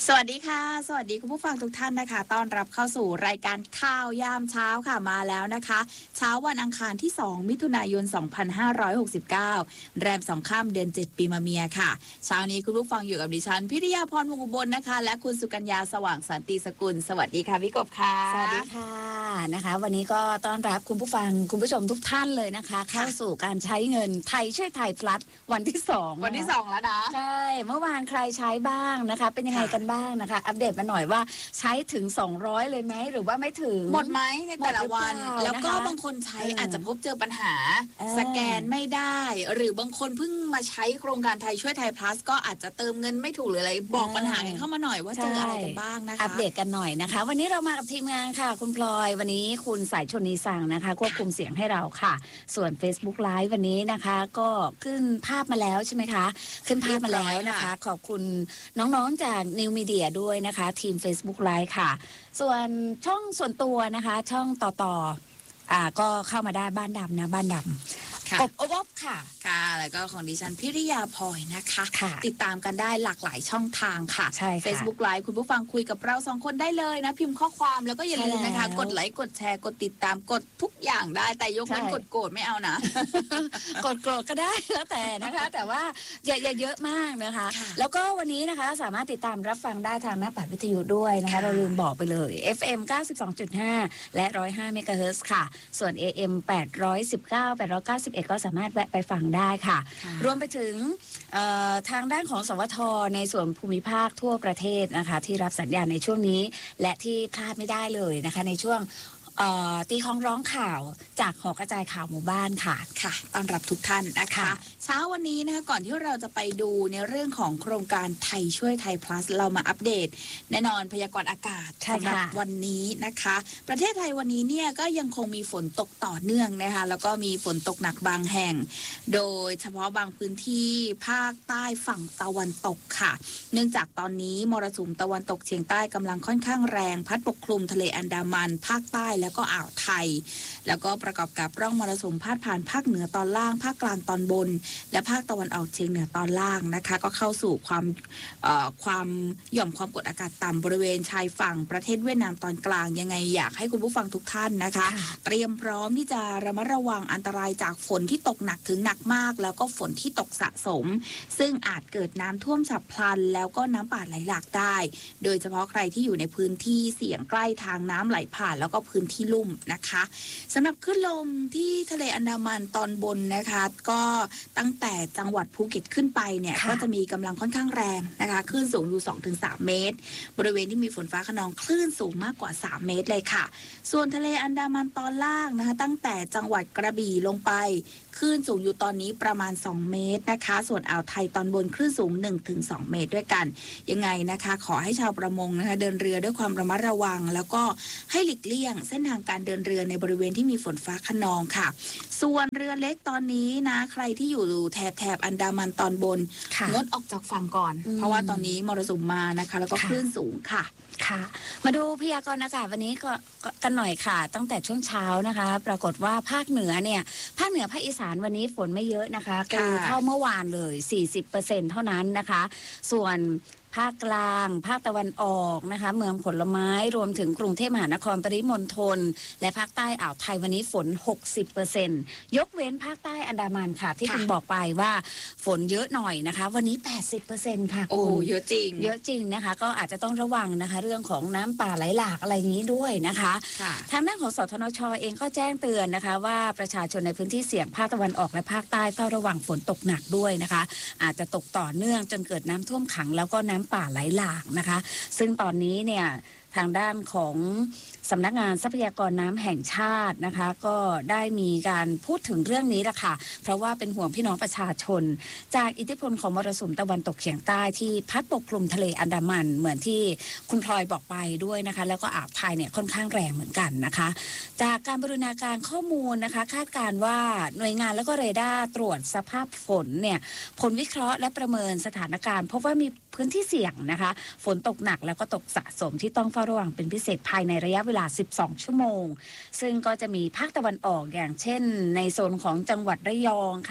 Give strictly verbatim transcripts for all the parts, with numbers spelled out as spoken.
สวัสดีค่ะสวัสดีคุณผู้ฟังทุกท่านนะคะต้อนรับเข้าสู่รายการข่าวยามเช้าค่ะมาแล้วนะคะเช้าวันอังคารที่สองมิถุนายนสองพันห้าร้อยหกสิบเก้าแรมสองค่ำเดือนเจ็ดปีมะเมียค่ะเช้านี้คุณผู้ฟังอยู่กับดิฉันพิริยาพรวงอุบลนะคะและคุณสุกัญญาสว่างสันติสกุลสวัสดีค่ะพี่กบค่ะสวัสดีค่ะนะคะวันนี้ก็ต้อนรับคุณผู้ฟังคุณผู้ชมทุกท่านเลยนะคะเข้าสู่การใช้เงินไทยช่วยไทยพลัสวันที่สองวันที่สองแล้วนะใช่เมื่อวานใครใช้บ้างนะคะเป็นยังไงกันบ้างนะคะอัปเดตมาหน่อยว่าใช้ถึงสองร้อยเลยไหมหรือว่าไม่ถึงหมดไหมในแต่ละวันแล้วก็บางคนใช้เอออาจจะพบเจอปัญหาเออสแกนไม่ได้ หรือบางคนเพิ่งมาใช้โครงการไทยช่วยไทยพลัสก็อาจจะเติมเงินไม่ถูกหรืออะไรบอกปัญหากันเข้ามาหน่อยว่าเจออะไรกันบ้างนะคะอัปเดตกันหน่อยนะคะวันนี้เรามากับทีมงานค่ะคุณพลอยวันนี้คุณสายชนนีสั่งนะคะควบคุมเสียงให้เราค่ะส่วน Facebook Live วันนี้นะคะก็ขึ้นภาพมาแล้วใช่ไหมคะขึ้นภาพมาแล้วนะคะขอบคุณน้องๆจาก New Media ด้วยนะคะทีม Facebook Live ค่ะส่วนช่องส่วนตัวนะคะช่องต่อต่ออ่าก็เข้ามาได้บ้านดำนะบ้านดำอบอบอบค่ะค่ะแล้วก็ของดิฉันพิริยาพลอยนะคะค่ะติดตามกันได้หลากหลายช่องทางค่ะใช่ค่ะ Facebook Live คุณผู้ฟังคุยกับเราสองคนได้เลยนะพิมพ์ข้อความแล้วก็อย่าลืมนะคะใช่แล้วกดไลค์กดแชร์กดติดตามกดทุกอย่างได้แต่ยกเว้นใช่กดโกรธไม่เอานะกดโกรธก็ได้แล้วแต่นะคะ แต่ว่าอย่าอย่าเยอะมากนะคะค่ะแล้วก็วันนี้นะคะสามารถติดตามรับฟังได้ทางหน้าปัดวิทยุด้วยนะคะค่ะเราลืมบอกไปเลย เอฟ เอ็ม เก้าสิบสองจุดห้า และหนึ่งร้อยห้าเมกะเฮิรตซ์ค่ะ ส่วน เอ เอ็ม แปดร้อยสิบเก้า แปดร้อยเก้าสิบเอ็ด ก็สามารถแวะไปฟังได้ค่ะค่ะรวมไปถึงเอ่อทางด้านของสวทในส่วนภูมิภาคทั่วประเทศนะคะ ที่รับสัญญาณในช่วงนี้ และที่พลาดไม่ได้เลยนะคะในช่วงเอ่อตีคล้องร้องข่าวจากหอกระจายข่าวหมู่บ้านค่ะค่ะต้อนรับทุกท่านนะคะค่ะเช้าวันนี้นะคะก่อนที่เราจะไปดูในเรื่องของโครงการไทยช่วยไทย plus เรามาอัปเดต แน่นอนพยากรณ์อากาศใช่สำหรับค่ะวันนี้นะคะ ประเทศไทยวันนี้เนี่ยก็ยังคงมีฝนตกต่อเนื่องนะคะแล้วก็มีฝนตกหนักบางแห่ง โดยเฉพาะบางพื้นที่ภาคใต้ฝั่งตะวันตกค่ะ เนื่องจากตอนนี้มรสุมตะวันตกเฉียงใต้กำลังค่อนข้างแรงพัดปกคลุมทะเลอันดามัน ภาคใต้แล้วก็อ่าวไทย แล้วก็ประกอบกับร่องมรสุมพาดผ่านภาคเหนือตอนล่างภาคกลางตอนบน และภาคตะวันออกเฉียงเหนือตอนล่างนะคะ ก็เข้าสู่ความเอ่อความหย่อมความกดอากาศต่ำบริเวณชายฝั่งประเทศเวียดนามตอนกลางยังไงอยากให้คุณผู้ฟังทุกท่านนะคะค่ะเตรียมพร้อมที่จะระมัดระวังอันตรายจากฝนที่ตกหนักถึงหนักมาก แล้วก็ฝนที่ตกสะสม ซึ่งอาจเกิดน้ำท่วมฉับพลัน แล้วก็น้ำป่าไหลหลากได้ โดยเฉพาะใครที่อยู่ในพื้นที่เสี่ยงใกล้ทางน้ำไหลผ่านแล้วก็พื้นที่ลุ่มนะคะสำหรับคลื่นลมที่ทะเลอันดามันตอนบนนะคะ ก็ตั้งแต่จังหวัดภูเก็ตขึ้นไปเนี่ยค่ะก็จะมีกำลังค่อนข้างแรงนะคะคลื่นสูงอยู่ สองถึงสาม เมตร บริเวณที่มีฝนฟ้าคะนองคลื่นสูงมากกว่า สาม เมตรเลยค่ะ ส่วนทะเลอันดามันตอนล่างนะคะ ตั้งแต่จังหวัดกระบี่ลงไปคลื่นสูงอยู่ตอนนี้ประมาณ สอง เมตรนะคะ ส่วนอ่าวไทยตอนบนคลื่นสูง หนึ่งถึงสอง เมตรด้วยกัน ยังไงนะคะ ขอให้ชาวประมงนะคะเดินเรือด้วยความระมัดระวัง แล้วก็ให้หลีกเลี่ยงเส้นทางการเดินเรือในบริเวณที่มีฝนฟ้าคะนองค่ะ ส่วนเรือเล็กตอนนี้นะใครที่อยู่แถบแถบอันดามันตอนบนค่ะงดออกจากฝั่งก่อนอืมเพราะว่าตอนนี้มรสุมมานะคะ แล้วก็ค่ะคลื่นสูงค่ะค่ะ มาดูพยากรณ์อากาศวันนี้ก็ก็กันหน่อยค่ะ ตั้งแต่ช่วงเช้านะคะ ปรากฏว่าภาคเหนือเนี่ยภาคเหนือภาคอีสานวันนี้ฝนไม่เยอะนะคะคือเท่าเมื่อวานเลย สี่สิบเปอร์เซ็นต์ เท่านั้นนะคะ ส่วนภาคกลาง ภาคตะวันออกนะคะ เมืองผลไม้รวมถึงกรุงเทพมหานครปริมณฑลและภาคใต้อ่าวไทยวันนี้ฝน หกสิบเปอร์เซ็นต์ ยกเว้นภาคใต้อันดามันค่ะ ที่ค่ะคุณบอกไปว่าฝนเยอะหน่อยนะคะ วันนี้ แปดสิบเปอร์เซ็นต์ ค่ะโอ้คุณเยอะจริงเยอะจริงนะคะ ก็อาจจะต้องระวังนะคะ เรื่องของน้ำป่าไหลหลากอะไรอย่างนี้ด้วยนะคะค่ะทางด้านของสทนชเองก็แจ้งเตือนนะคะ ว่าประชาชนในพื้นที่เสี่ยงภาคตะวันออกและภาคใต้เฝ้าระวังฝนตกหนักด้วยนะคะ อาจจะตกต่อเนื่องจนเกิดน้ำท่วมขัง แล้วก็น้ำป่าไหลหลากนะคะ ซึ่งตอนนี้เนี่ยทางด้านของสำนักงานทรัพยากรน้ำแห่งชาตินะคะ ก็ได้มีการพูดถึงเรื่องนี้แหละค่ะ เพราะว่าเป็นห่วงพี่น้องประชาชน จากอิทธิพลของมรสุมตะวันตกเฉียงใต้ที่พัดปกคลุมทะเลอันดามันเหมือนที่คุณพลอยบอกไปด้วยนะคะ แล้วก็อ่าวไทยเนี่ยค่อนข้างแรงเหมือนกันนะคะ จากการบรรณาการข้อมูลนะคะ คาดการณ์ว่าหน่วยงานแล้วก็เรดาร์ตรวจสภาพฝนเนี่ยผลวิเคราะห์และประเมินสถานการณ์พบว่ามีพื้นที่เสี่ยงนะคะ ฝนตกหนักแล้วก็ตกสะสมที่ต้องเฝ้าระวังเป็นพิเศษภายในระยะเวลา สิบสอง ชั่วโมง ซึ่งก็จะมีภาคตะวันออกอย่างเช่น ในโซนของจังหวัดระยองค่ะ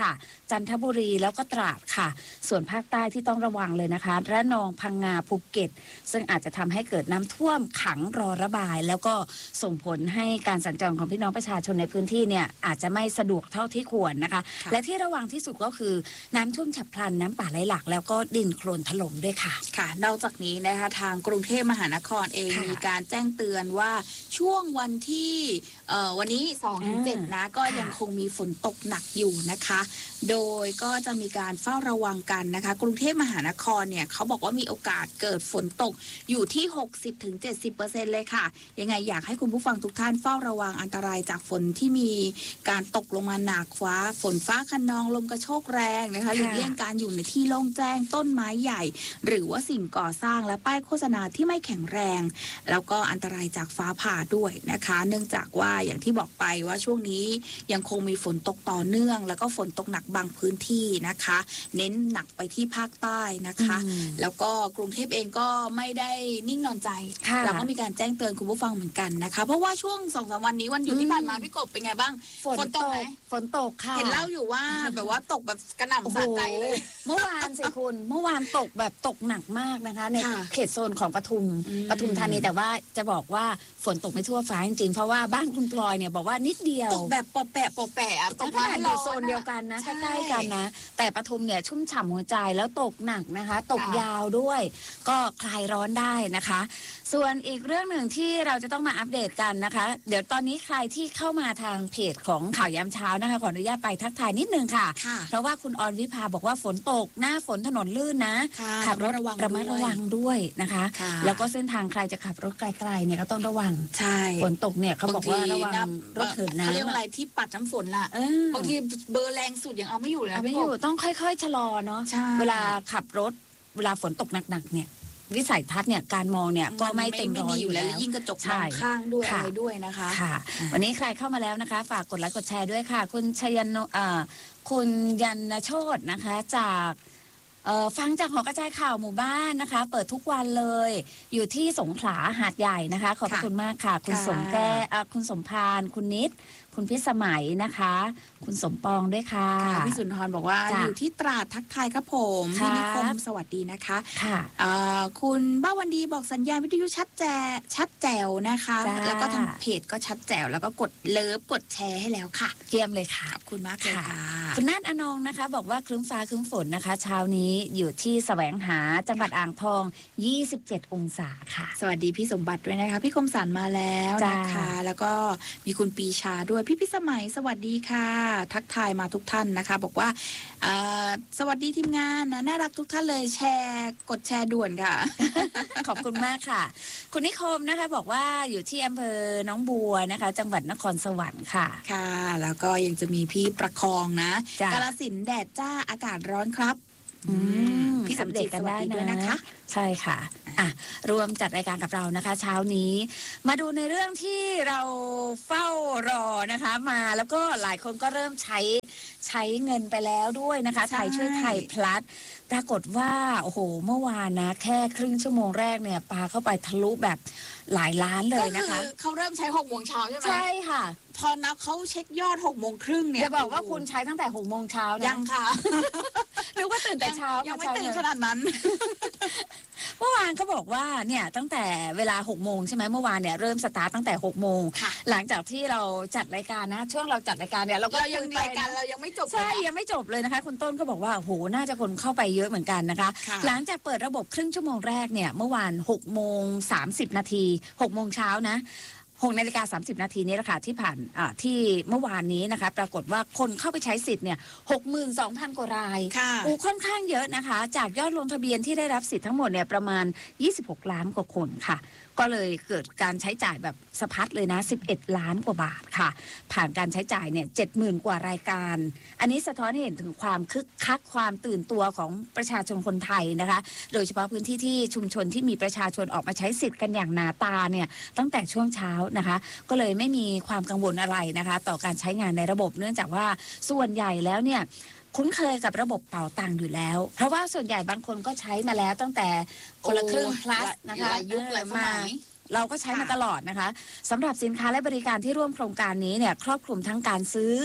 จันทบุรีแล้วก็ตราดค่ะส่วนภาคใต้ที่ต้องระวังเลยนะคะระนองพังงาภูเก็ตซึ่งอาจจะทำให้เกิดน้ำท่วมขังรอระบายแล้วก็ส่งผลให้การสัญจรของพี่น้องประชาชนในพื้นที่เนี่ยอาจจะไม่สะดวกเท่าที่ควรนะคะและที่ระวังที่สุดก็คือน้ำท่วมฉับพลันน้ำป่าไหลหลากแล้วก็ดินโคลนถล่มด้วยค่ะค่ะนอกจากนี้นะคะทางกรุงเทพมหานครเองมีการแจ้งเตือนว่าช่วงวันที่เอ่อวันนี้ สองถึงเจ็ด นะก็ยังคงมีฝนตกหนักอยู่นะคะโดยก็จะมีการเฝ้าระวังกันนะคะกรุงเทพมหานครเนี่ยเขาบอกว่ามีโอกาสเกิดฝนตกอยู่ที่ หกสิบถึงเจ็ดสิบเปอร์เซ็นต์ เลยค่ะยังไงอยากให้คุณผู้ฟังทุกท่านเฝ้าระวังอันตรายจากฝนที่มีการตกลงมาหนักฟ้าฝนฟ้าคะนองลมกระโชกแรงนะคะหลีกเลี่ยงการอยู่ในที่โล่งแจ้งต้นไม้ใหญ่หรือว่าสิ่งก่อสร้างและป้ายโฆษณาที่ไม่แข็งแรงแล้วก็อันตรายจากฟ้าผ่าด้วยนะคะเนื่องจากว่าอย่างที่บอกไปว่าช่วงนี้ยังคงมีฝนตกต่อเนื่องแล้วก็ฝนตกหนักบางพื้นที่นะคะเน้นหนักไปที่ภาคใต้นะคะแล้วก็กรุงเทพเองก็ไม่ได้นิ่งนอนใจเราก็มีการแจ้งเตือนคุณผู้ฟังเหมือนกันนะคะเพราะว่าช่วง สองสาม วันนี้วันหยุดที่ผ่านมาพี่กบเป็นไงบ้างฝนตกไหมฝนตกค่ะเห็นเล่าอยู่ว่าแบบว่าตกแบบกระหน่ำสะใจเลยเมื่อวานสิคุณเมื่อวานตกแบบตกหนักมากนะคะในเขตโซนของปทุมปทุมธานีแต่ว่าจะบอกว่าฝนตกไม่ทั่วฟ้าจริงๆเพราะว่าบ้านคุณพลอยเนี่ยบอกว่านิดเดียวตกแบบปะแปะปะแปะตกมาอยู่โซนเดียวกันนะใกล้ๆกันนะแต่ปทุมเนี่ยชุ่มฉ่ำหัวใจแล้วตกหนักนะคะตกยาวด้วยก็คลายร้อนได้นะคะส่วนอีกเรื่องหนึ่งที่เราจะต้องมาอัปเดตกันนะคะเดี๋ยวตอนนี้ใครที่เข้ามาทางเพจของข่าวยามเช้านะคะขออนุญาตไปทักทายนิดนึงค่ะเพราะว่าคุณอรวิภาบอกว่าฝนตกหน้าฝนถนนลื่นนะขับรถระวังระมัดระวังด้วยนะคะแล้วก็เส้นทางใครจะขับรถไกลๆเนี่ยก็ต้องระวังใช่ฝนตกเนี่ยเขาบอกว่าระวังรถเถินน้ำเขาเรียกอะไรที่ปัดน้ำฝนล่ะบางทีเบอร์แรงสุดยังเอาไม่อยู่เลยไม่อยู่ต้องค่อยๆชะลอเนาะเวลาขับรถเวลาฝนตกหนักๆเนี่ยวิสัยทัศน์เนี่ยการมองเนี่ยก็ไม่เต็มร้อยอยู่แล้วยิ่งกระจกมองข้างด้วยอะไรด้วยนะคะค่ะวันนี้ใครเข้ามาแล้วนะคะฝากกดไลค์กดแชร์ด้วยค่ะคุณชยันอ่าคุณยันโชตนะคะจากฟังจากหอกระจายข่าวหมู่บ้านนะคะเปิดทุกวันเลยอยู่ที่สงขลาหาดใหญ่นะคะขอบคุณมากค่ะคุณสมแก้คุณสมพานคุณนิดคุณพิสมัยนะคะคุณสมปองด้วยค่ะพี่สุนทรบอกว่าอยู่ที่ตราดทักทายครับผมพี่นิคมสวัสดีนะคะค่ะคุณบ้าวันดีบอกสัญญาณวิทยุชัดแจ๋ชัดแจ๋วนะคะแล้วก็ทางเพจก็ชัดแจ๋วแล้วก็กดเลิฟกดแชร์ให้แล้วค่ะเยี่ยมเลยค่ะขอบคุณมากเลยค่ะคุณนาฏอนงนะคะบอกว่าครึ้มฟ้าครึ้มฝนนะคะเช้านี้อยู่ที่แสวงหาจังหวัดอ่างทองยี่สิบเจ็ดองศาค่ะสวัสดีพี่สมบัติด้วยนะคะพี่คมสันมาแล้วนะคะแล้วก็มีคุณปีชาด้วยพี่พิสมัยสวัสดีค่ะทักทายมาทุกท่านนะคะบอกว่าสวัสดีทีมงานนะน่ารักทุกท่านเลยแชร์กดแชร์ด่วนค่ะขอบคุณมากค่ะคุณนิคมนะคะบอกว่าอยู่ที่อำเภอหนองบัวนะคะจังหวัดนครสวรรค์ค่ะค่ะแล้วก็ยังจะมีพี่ประคองนะกาฬสินธุ์แดดจ้าอากาศร้อนครับพี่สมจิตกันได้ด้วยนะคะใช่ค่ะอ่ะรวมจัดรายการกับเรานะคะเช้านี้มาดูในเรื่องที่เราเฝ้ารอนะคะมาแล้วก็หลายคนก็เริ่มใช้ใช้เงินไปแล้วด้วยนะคะไทยช่วยไทยพลัสปรากฏว่าโอ้โหเมื่อวานนะแค่ครึ่งชั่วโมงแรกเนี่ยปาเข้าไปทะลุแบบหลายล้านเลยนะคะเขาเริ่มใช้หกโมงเช้าใช่ไหมใช่ค่ะพอนับเขาเช็คยอดหกโมงครึ่งเนี่ยจะบอกว่าคุณใช้ตั้งแต่หกโมงเช้ายังค่ะนึกว่าตื่นแต่เช้ายังไม่ตื่นขนาดนั้นเมื่อวานเขาบอกว่าเนี่ยตั้งแต่เวลาหกโมงใช่ไหมเมื่อวานเนี่ยเริ่มสตาร์ตตั้งแต่หกโมงหลังจากที่เราจัดรายการนะช่วงเราจัดรายการเนี่ยเราก็ยังรายการเรายังไม่จบใช่ยังไม่จบเลยนะคะคุณต้นก็บอกว่าโหน่าจะคนเข้าไปเยอะเหมือนกันนะคะหลังจากเปิดระบบครึ่งชั่วโมงแรกเนี่ยเมื่อวานหกโมงสามสิบนาทีหกโมงเช้านะหกนาฬิกาสามสิบนาทีนี้แหละค่ะที่ผ่านที่เมื่อวานนี้นะคะปรากฏว่าคนเข้าไปใช้สิทธิ์เนี่ยหกหมื่นสองพันกว่ารายอูค่อนข้างเยอะนะคะจากยอดลงทะเบียนที่ได้รับสิทธิ์ทั้งหมดเนี่ยประมาณยี่สิบหกล้านกว่าคนค่ะก็เลยเกิดการใช้จ่ายแบบสะพัดเลยนะสิบเอ็ดล้านกว่าบาทค่ะผ่านการใช้จ่ายเนี่ยเจ็ดหมื่นกว่ารายการอันนี้สะท้อนให้เห็นถึงความคึกคักความตื่นตัวของประชาชนคนไทยนะคะโดยเฉพาะพื้นที่ที่ชุมชนที่มีประชาชนออกมาใช้สิทธิ์กันอย่างหนาตาเนี่ยตั้งแต่ช่วงเช้านะคะก็เลยไม่มีความกังวลอะไรนะคะต่อการใช้งานในระบบเนื่องจากว่าส่วนใหญ่แล้วเนี่ยคุ้นเคยกับระบบเป๋าตังค์อยู่แล้วเพราะว่าส่วนใหญ่บางคนก็ใช้มาแล้วตั้งแต่คนละครึ่ง plus นะคะยุคหลายสมัยเราก็ใช้มาตลอดนะคะสำหรับสินค้าและบริการที่ร่วมโครงการนี้เนี่ยครอบคลุมทั้งการซื้อ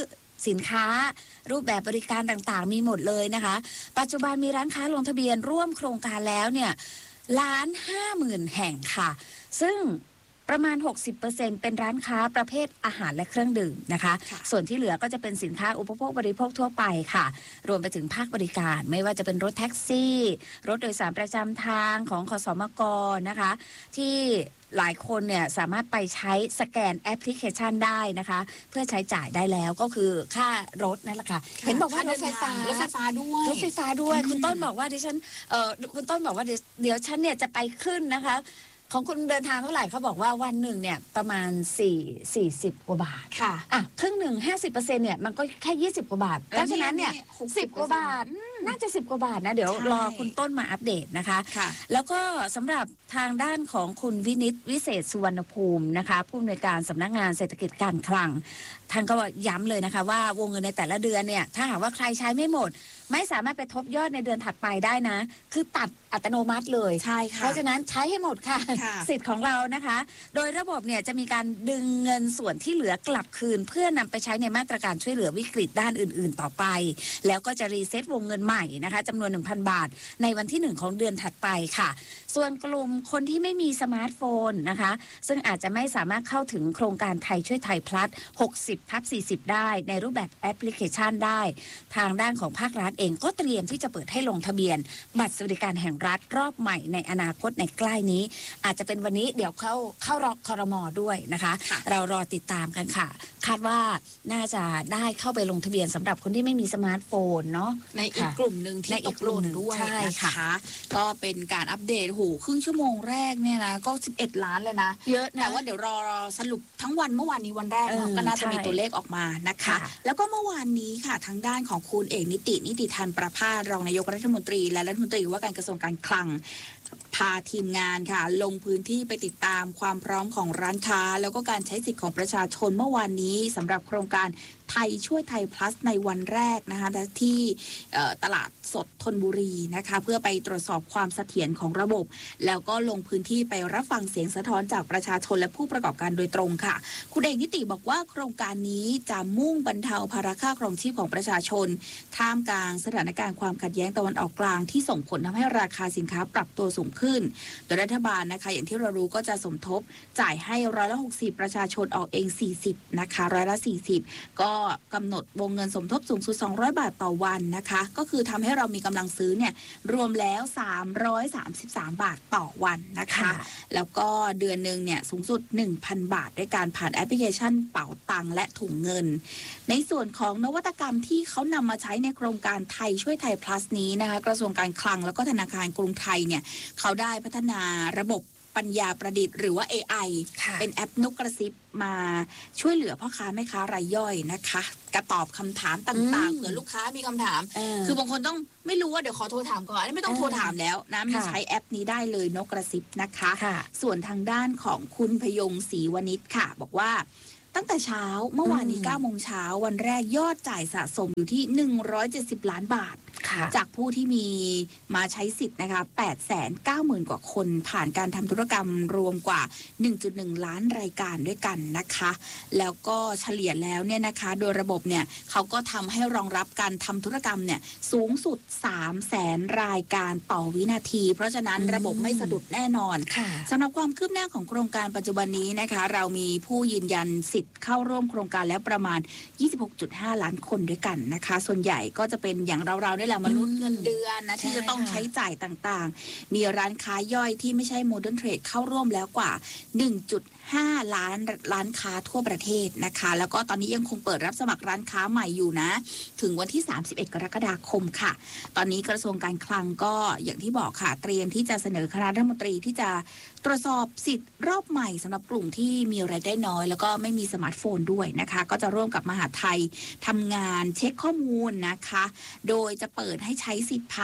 สินค้ารูปแบบบริการต่างๆมีหมดเลยนะคะ ปัจจุบันมีร้านค้าลงทะเบียนร่วมโครงการแล้วเนี่ยล้านห้าหมื่นแห่งค่ะซึ่งประมาณ หกสิบเปอร์เซ็นต์ เป็นร้านค้าประเภทอาหารและเครื่องดื่มนะคะส่วนที่เหลือก็จะเป็นสินค้าอุปโภคบริโภคทั่วไปค่ะรวมไปถึงภาคบริการไม่ว่าจะเป็นรถแท็กซี่รถโดยสารประจำทางของขสมกนะคะที่หลายคนเนี่ยสามารถไปใช้สแกนแอปพลิเคชันได้นะคะเพื่อใช้จ่ายได้แล้วก็คือค่ารถนั่นแหละค่ะเห็นบอกว่ารถไฟฟ้ารถไฟฟ้าด้วยรถไฟฟ้าด้วยคุณต้นบอกว่าดิฉันเอ่อคุณต้นบอกว่าเดี๋ยวฉันเนี่ยจะไปขึ้นนะคะของคุณเดินทางเท่าไหร่เขาบอกว่าวันหนึ่งเนี่ยประมาณสี่สี่สิบกว่าบาทค่ะอ่ะครึ่งหนึ่งห้าสิบเปอร์เซ็นต์เนี่ยมันก็แค่ยี่สิบกว่าบาทเพราะฉะนั้นเนี่ยสิบกว่าบาทน่าจะสิบกว่าบาทนะเดี๋ยวรอคุณต้นมาอัปเดตนะคะแล้วก็สำหรับทางด้านของคุณวินิตวิเศษสุวรรณภูมินะคะผู้อำนวยการสำนักงานเศรษฐกิจการคลังท่านก็ย้ำเลยนะคะว่าวงเงินในแต่ละเดือนเนี่ยถ้าหากว่าใครใช้ไม่หมดไม่สามารถไปทบยอดในเดือนถัดไปได้นะคือตัดอัตโนมัติเลยใช่ค่ะเพราะฉะนั้นใช้ให้หมดค่ะสิทธิ์ของเรานะคะโดยระบบเนี่ยจะมีการดึงเงินส่วนที่เหลือกลับคืนเพื่อนำไปใช้ในมาตรการช่วยเหลือวิกฤตด้านอื่นๆต่อไปแล้วก็จะรีเซ็ตวงเงินใหม่นะคะจำนวน หนึ่งพัน บาทในวันที่หนึ่งของเดือนถัดไปค่ะส่วนกลุ่มคนที่ไม่มีสมาร์ทโฟนนะคะซึ่งอาจจะไม่สามารถเข้าถึงโครงการไทยช่วยไทยพลัสหกสิบทับสี่สิบได้ในรูปแบบแอปพลิเคชันได้ทางด้านของภาครัฐเองก็เตรียมที่จะเปิดให้ลงทะเบียนบัตรสวัสดิการแห่งรัฐรอบใหม่ในอนาคตในใกล้นี้อาจจะเป็นวันนี้เดี๋ยวเข้าเข้ารอครม.ด้วยนะคะเรารอติดตามกันค่ะคาดว่าน่าจะได้เข้าไปลงทะเบียนสำหรับคนที่ไม่มีสมาร์ทโฟนเนาะในอีกกลุ่มหนึ่งที่ตกหล่นด้วยนะคะก็เป็นการอัปเดตหูครึ่งชั่วโมงแรกเนี่ยนะก็สิบเอ็ดล้านเลยนะเยอะนะแต่ว่าเดี๋ยวรอสรุปทั้งวันเมื่อวานนี้วันแรกเนาะก็น่าจะมีตัวเลขออกมานะคะแล้วก็เมื่อวานนี้ค่ะทางด้านของคุณเอกนิตินิติธันประภาสรองนายกรัฐมนตรีและรัฐมนตรีว่าการกระทรวงการคลังพาทีมงานค่ะลงพื้นที่ไปติดตามความพร้อมของร้านค้าแล้วก็การใช้สิทธิ์ของประชาชนเมื่อวานนี้สำหรับโครงการไทยช่วยไทยพลัสในวันแรกนะคะที่ตลาดสดธนบุรีนะคะเพื่อไปตรวจสอบความเสถียรของระบบแล้วก็ลงพื้นที่ไปรับฟังเสียงสะท้อนจากประชาชนและผู้ประกอบการโดยตรงค่ะคุณเอกนิติบอกว่าโครงการนี้จะมุ่งบรรเทาภาระค่าครองชีพของประชาชนท่ามกลางสถานการณ์ความขัดแย้งตะวันออกกลางที่ส่งผลทำให้ราคาสินค้าปรับตัวสูงขึ้นโดยรัฐบาลนะคะอย่างที่เรารู้ก็จะสมทบจ่ายให้ร้อยละหกสิบประชาชนออกเองสี่สิบนะคะร้อยละสี่สิบก็กำหนดวงเงินสมทบสูงสุดสองร้อยบาทต่อวันนะคะก็คือทำให้เรามีกำลังซื้อเนี่ยรวมแล้วสามร้อยสามสิบสามบาทต่อวันนะคะแล้วก็เดือนนึงเนี่ยสูงสุด หนึ่งพัน บาทด้วยการผ่านแอปพลิเคชันเป๋าตังและถุงเงินในส่วนของนวัตกรรมที่เขานำมาใช้ในโครงการไทยช่วยไทย plus นี้นะคะกระทรวงการคลังแล้วก็ธนาคารกรุงไทยเนี่ยเขาได้พัฒนาระบบปัญญาประดิษฐ์หรือว่า เอ ไอ เป็นแอปนกกระซิบมาช่วยเหลือพ่อค้าแม่ค้ารายย่อยนะคะกระตอบคำถามต่างๆเผื่อลูกค้ามีคำถามคือบางคนต้องไม่รู้ว่าเดี๋ยวขอโทรถามก่อนไม่ต้องโทรถามแล้วนะมีใช้แอปนี้ได้เลยนกกระซิบนะคะส่วนทางด้านของคุณพยงศรีวณิชค่ะบอกว่าตั้งแต่เช้าเมื่อวานนี้เก้าโมงเช้าวันแรกยอดจ่ายสะสมอยู่ที่หนึ่งร้อยเจ็ดสิบล้านบาทจากผู้ที่มีมาใช้สิทธิ์นะคะแปดแสนเก้าหมื่นกว่าคนผ่านการทำธุรกรรมรวมกว่า หนึ่งจุดหนึ่ง ล้านรายการด้วยกันนะคะแล้วก็เฉลี่ยแล้วเนี่ยนะคะโดยระบบเนี่ยเขาก็ทำให้รองรับการทำธุรกรรมเนี่ยสูงสุดสามแสนรายการต่อวินาทีเพราะฉะนั้นระบบไม่สะดุดแน่นอนสำหรับความคืบหน้าของโครงการปัจจุบันนี้นะคะเรามีผู้ยืนยันสิทธิ์เข้าร่วมโครงการแล้วประมาณ ยี่สิบหกจุดห้า ล้านคนด้วยกันนะคะส่วนใหญ่ก็จะเป็นอย่างเราๆได้แหละมาลุ้นเงินเดือนนะที่จะต้องใช้จ่ายต่างๆมีร้านค้าย่อยที่ไม่ใช่โมเดิร์นเทรดเข้าร่วมแล้วกว่า หนึ่งจุดห้า ล้านร้านค้าทั่วประเทศนะคะแล้วก็ตอนนี้ยังคงเปิดรับสมัครร้านค้าใหม่อยู่นะถึงวันที่สามสิบเอ็ดกรกฎาคมค่ะตอนนี้กระทรวงการคลังก็อย่างที่บอกค่ะเตรียมที่จะเสนอคณะรัฐมนตรีที่จะตรวจสอบสิทธิ์รอบใหม่สำหรับกลุ่มที่มีรายได้น้อยแล้วก็ไม่มีสมาร์ทโฟนด้วยนะคะก็จะร่วมกับมหาดไทยทำงานเช็คข้อมูลนะคะโดยจะเปิดให้ใช้สิทธิ์ผ่านบัตร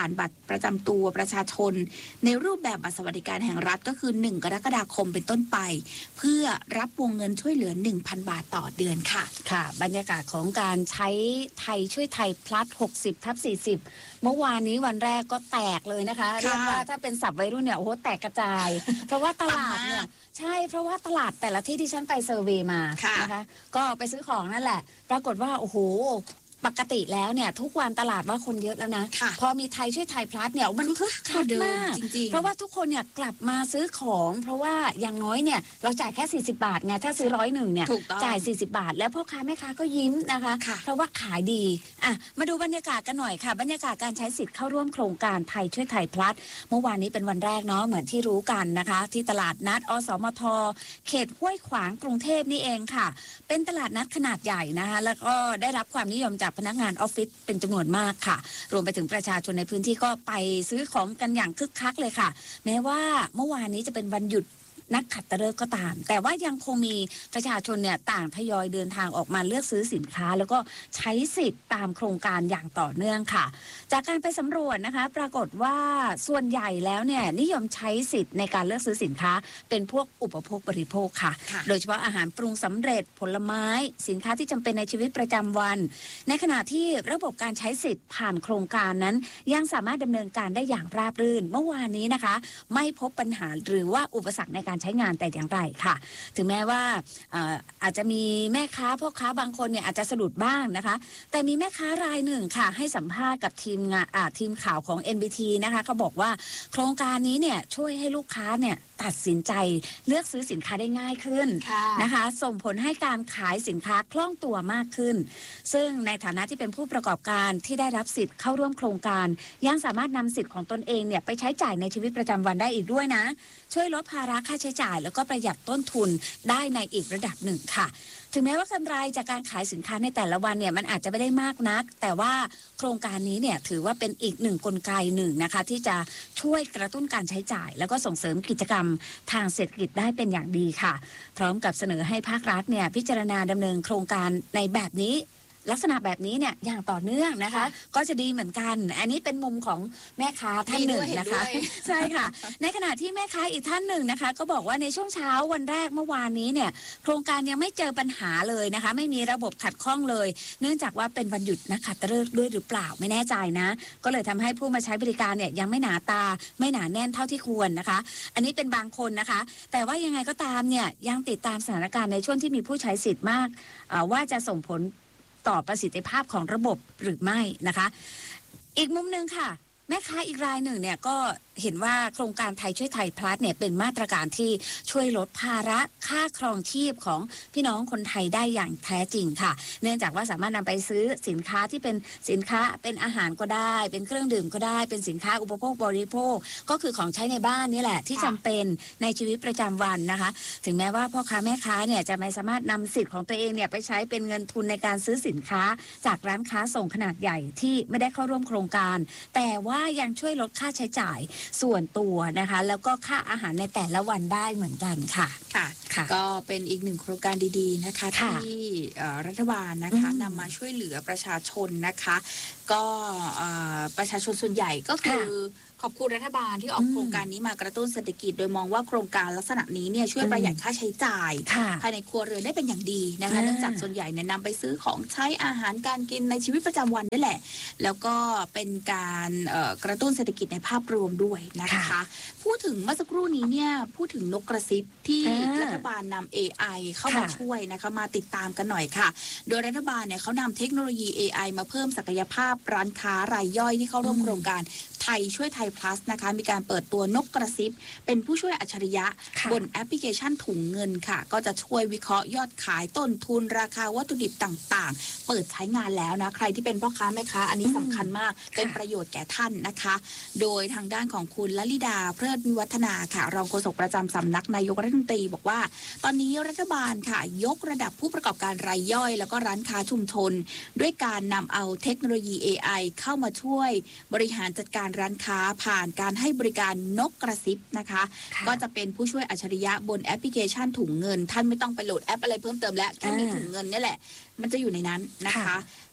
ประจำตัวประชาชนในรูปแบบบัตรสวัสดิการแห่งรัฐก็คือหนึ่งกรกฎาคมเป็นต้นไปเพื่อรับวงเงินช่วยเหลือ หนึ่งพัน บาทต่อเดือนค่ะค่ะบรรยากาศของการใช้ไทยช่วยไทยพลัสหกสิบทับสี่สิบเมื่อวานนี้วันแรกก็แตกเลยนะคะเรียกว่าถ้าเป็นศัพท์วัยรุ่นเนี่ยโอ้โหแตกกระจายเพราะว่าตลาดเนี่ยใช่เพราะว่าตลาดแต่ละที่ที่ฉันไปเซอร์เวย์มานะคะก็ไปซื้อของนั่นแหละปรากฏว่าโอ้โหปกติแล้วเนี่ยทุกวันตลาดว่าคนเยอะแล้วนะพอมีไทยช่วยไทยพลัสเนี่ยมันคึกคักมากเพราะว่าทุกคนเนี่ยกลับมาซื้อของเพราะว่าอย่างน้อยเนี่ยเราจ่ายแค่สี่สิบบาทไงถ้าซื้อร้อยหนึ่งเนี่ยจ่ายสี่สิบบาทแล้วพ่อค้าแม่ค้าก็ยิ้มนะคะเพราะว่าขายดีอ่ะมาดูบรรยากาศกันหน่อยค่ะบรรยากาศการใช้สิทธิ์เข้าร่วมโครงการไทยช่วยไทยพลัสเมื่อวานนี้เป็นวันแรกเนาะเหมือนที่รู้กันนะคะที่ตลาดนัดอสมทเขตห้วยขวางกรุงเทพนี่เองค่ะเป็นตลาดนัดขนาดใหญ่นะคะแล้วก็ได้รับความนิยมจากพนักงานออฟฟิศเป็นจำนวนมากค่ะรวมไปถึงประชาชนในพื้นที่ก็ไปซื้อของกันอย่างคึกคักเลยค่ะแม้ว่าเมื่อวานนี้จะเป็นวันหยุดนักขัตฤกษ์ก็ตามแต่ว่ายังคงมีประชาชนเนี่ยต่างทยอยเดินทางออกมาเลือกซื้อสินค้าแล้วก็ใช้สิทธิ์ตามโครงการอย่างต่อเนื่องค่ะจากการไปสำรวจนะคะปรากฏว่าส่วนใหญ่แล้วเนี่ยนิยมใช้สิทธิ์ในการเลือกซื้อสินค้าเป็นพวกอุปโภคบริโภคค่ะโดยเฉพาะอาหารปรุงสำเร็จผลไม้สินค้าที่จำเป็นในชีวิตประจำวันในขณะที่ระบบการใช้สิทธิ์ผ่านโครงการนั้นยังสามารถดำเนินการได้อย่างราบรื่นเมื่อวานนี้นะคะไม่พบปัญหาหรือว่าอุปสรรคในการใช้งานแต่อย่างไรค่ะถึงแม้ว่าอาจจะมีแม่ค้าพ่อค้าบางคนเนี่ยอาจจะสะดุดบ้างนะคะแต่มีแม่ค้ารายหนึ่งค่ะให้สัมภาษณ์กับทีมงานทีมข่าวของ เอ็น บี ที นะคะเขาบอกว่าโครงการนี้เนี่ยช่วยให้ลูกค้าเนี่ยตัดสินใจเลือกซื้อสินค้าได้ง่ายขึ้นนะคะส่งผลให้การขายสินค้าคล่องตัวมากขึ้นซึ่งในฐานะที่เป็นผู้ประกอบการที่ได้รับสิทธิ์เข้าร่วมโครงการยังสามารถนำสิทธิ์ของตนเองเนี่ยไปใช้จ่ายในชีวิตประจำวันได้อีกด้วยนะช่วยลดภาระค่าใช้จ่ายแล้วก็ประหยัดต้นทุนได้ในอีกระดับหนึ่งค่ะถึงแม้ว่ากำไรจากการขายสินค้าในแต่ละวันเนี่ยมันอาจจะไม่ได้มากนักแต่ว่าโครงการนี้เนี่ยถือว่าเป็นอีกหนึ่งกลไกหนึ่งนะคะที่จะช่วยกระตุ้นการใช้จ่ายแล้วก็ส่งเสริมกิจกรรมทางเศรษฐกิจได้เป็นอย่างดีค่ะพร้อมกับเสนอให้ภาครัฐเนี่ยพิจารณาดำเนินโครงการในแบบนี้ลักษณะแบบนี้เนี่ยอย่างต่อเนื่องนะคะก็จะดีเหมือนกันอันนี้เป็นมุมของแม่ค้าท่านหนึ่งนะคะใช่ค่ะในขณะที่แม่ค้าอีกท่านหนึ่งนะคะก็บอกว่าในช่วงเช้าวันแรกเมื่อวานนี้เนี่ยโครงการยังไม่เจอปัญหาเลยนะคะไม่มีระบบขัดข้องเลยเนื่องจากว่าเป็นวันหยุดนักขัตฤกษ์ด้วยหรือเปล่าไม่แน่ใจนะก็เลยทำให้ผู้มาใช้บริการเนี่ยยังไม่หนาตาไม่หนาแน่นเท่าที่ควรนะคะอันนี้เป็นบางคนนะคะแต่ว่ายังไงก็ตามเนี่ยยังติดตามสถานการณ์ในช่วงที่มีผู้ใช้สิทธิ์มากว่าจะส่งผลต่อประสิทธิภาพของระบบหรือไม่นะคะอีกมุมหนึ่งค่ะแม่ค้าอีกรายหนึ่งเนี่ยก็เห็นว่าโครงการไทยช่วยไทยพลัสเนี่ยเป็นมาตรการที่ช่วยลดภาระค่าครองชีพของพี่น้องคนไทยได้อย่างแท้จริงค่ะเนื่องจากว่าสามารถนำไปซื้อสินค้าที่เป็นสินค้าเป็นอาหารก็ได้เป็นเครื่องดื่มก็ได้เป็นสินค้าอุปโภคบริโภคก็คือของใช้ในบ้านนี่แหละที่จำเป็นในชีวิตประจำวันนะคะถึงแม้ว่าพ่อค้าแม่ค้าเนี่ยจะไม่สามารถนำสิทธิ์ของตัวเองเนี่ยไปใช้เป็นเงินทุนในการซื้อสินค้าจากร้านค้าส่งขนาดใหญ่ที่ไม่ได้เข้าร่วมโครงการแต่ว่ายังช่วยลดค่าใช้จ่ายส่วนตัวนะคะแล้วก็ค่าอาหารในแต่ละวันได้เหมือนกันค่ะค่ะก็เป็นอีกหนึ่งโครงการดีๆนะคะที่รัฐบาลนะคะนำมาช่วยเหลือประชาชนนะคะก็ประชาชนส่วนใหญ่ก็คือขอบคุณรัฐบาลที่ออกโครงการนี้มากระตุ้นเศรษฐกิจโดยมองว่าโครงการลักษณะนี้เนี่ยช่วยประหยัดค่าใช้จ่ายภายในครัวเรือนได้เป็นอย่างดีนะคะเนื่องจากส่วนใหญ่เนี่ยนำไปซื้อของใช้อาหารการกินในชีวิตประจำวันนี่แหละแล้วก็เป็นการกระตุ้นเศรษฐกิจในภาพรวมด้วยนะคะพูดถึงเมื่อสักครู่นี้เนี่ยพูดถึงนกกระซิบที่รัฐบาลนำ เอ ไอ เข้ามาช่วยนะคะมาติดตามกันหน่อยค่ะโดยรัฐบาลเนี่ยเขานำเทคโนโลยี เอ ไอ มาเพิ่มศักยภาพร้านค้ารายย่อยที่เข้าร่วมโครงการไทยช่วยไทย plus นะคะมีการเปิดตัวนกกระซิบเป็นผู้ช่วยอัจฉริยะบนแอปพลิเคชันถุงเงินค่ะก็จะช่วยวิเคราะห์ยอดขายต้นทุนราคาวัตถุดิบต่างๆเปิดใช้งานแล้วนะใครที่เป็นพ่อค้าแม่ค้าอันนี้สำคัญมากเป็นประโยชน์แก่ท่านนะคะโดยทางด้านของคุณลลิดาเพลิดวิวัฒนาค่ะรองโฆษกประจำสำนักนายกรัฐมนตรีบอกว่าตอนนี้รัฐบาลค่ะยกระดับผู้ประกอบการรายย่อยแล้วก็ร้านค้าชุมชนด้วยการนำเอาเทคโนโลยี เอ ไอ เข้ามาช่วยบริหารจัดการร้านค้าผ่านการให้บริการนกกระซิบนะคะก็จะเป็นผู้ช่วยอัจฉริยะบนแอปพลิเคชันถุงเงินท่านไม่ต้องไปโหลดแอปอะไรเพิ่มเติมแล้วแค่มีถุงเงินนี่แหละมันจะอยู่ในนั้นนะคะ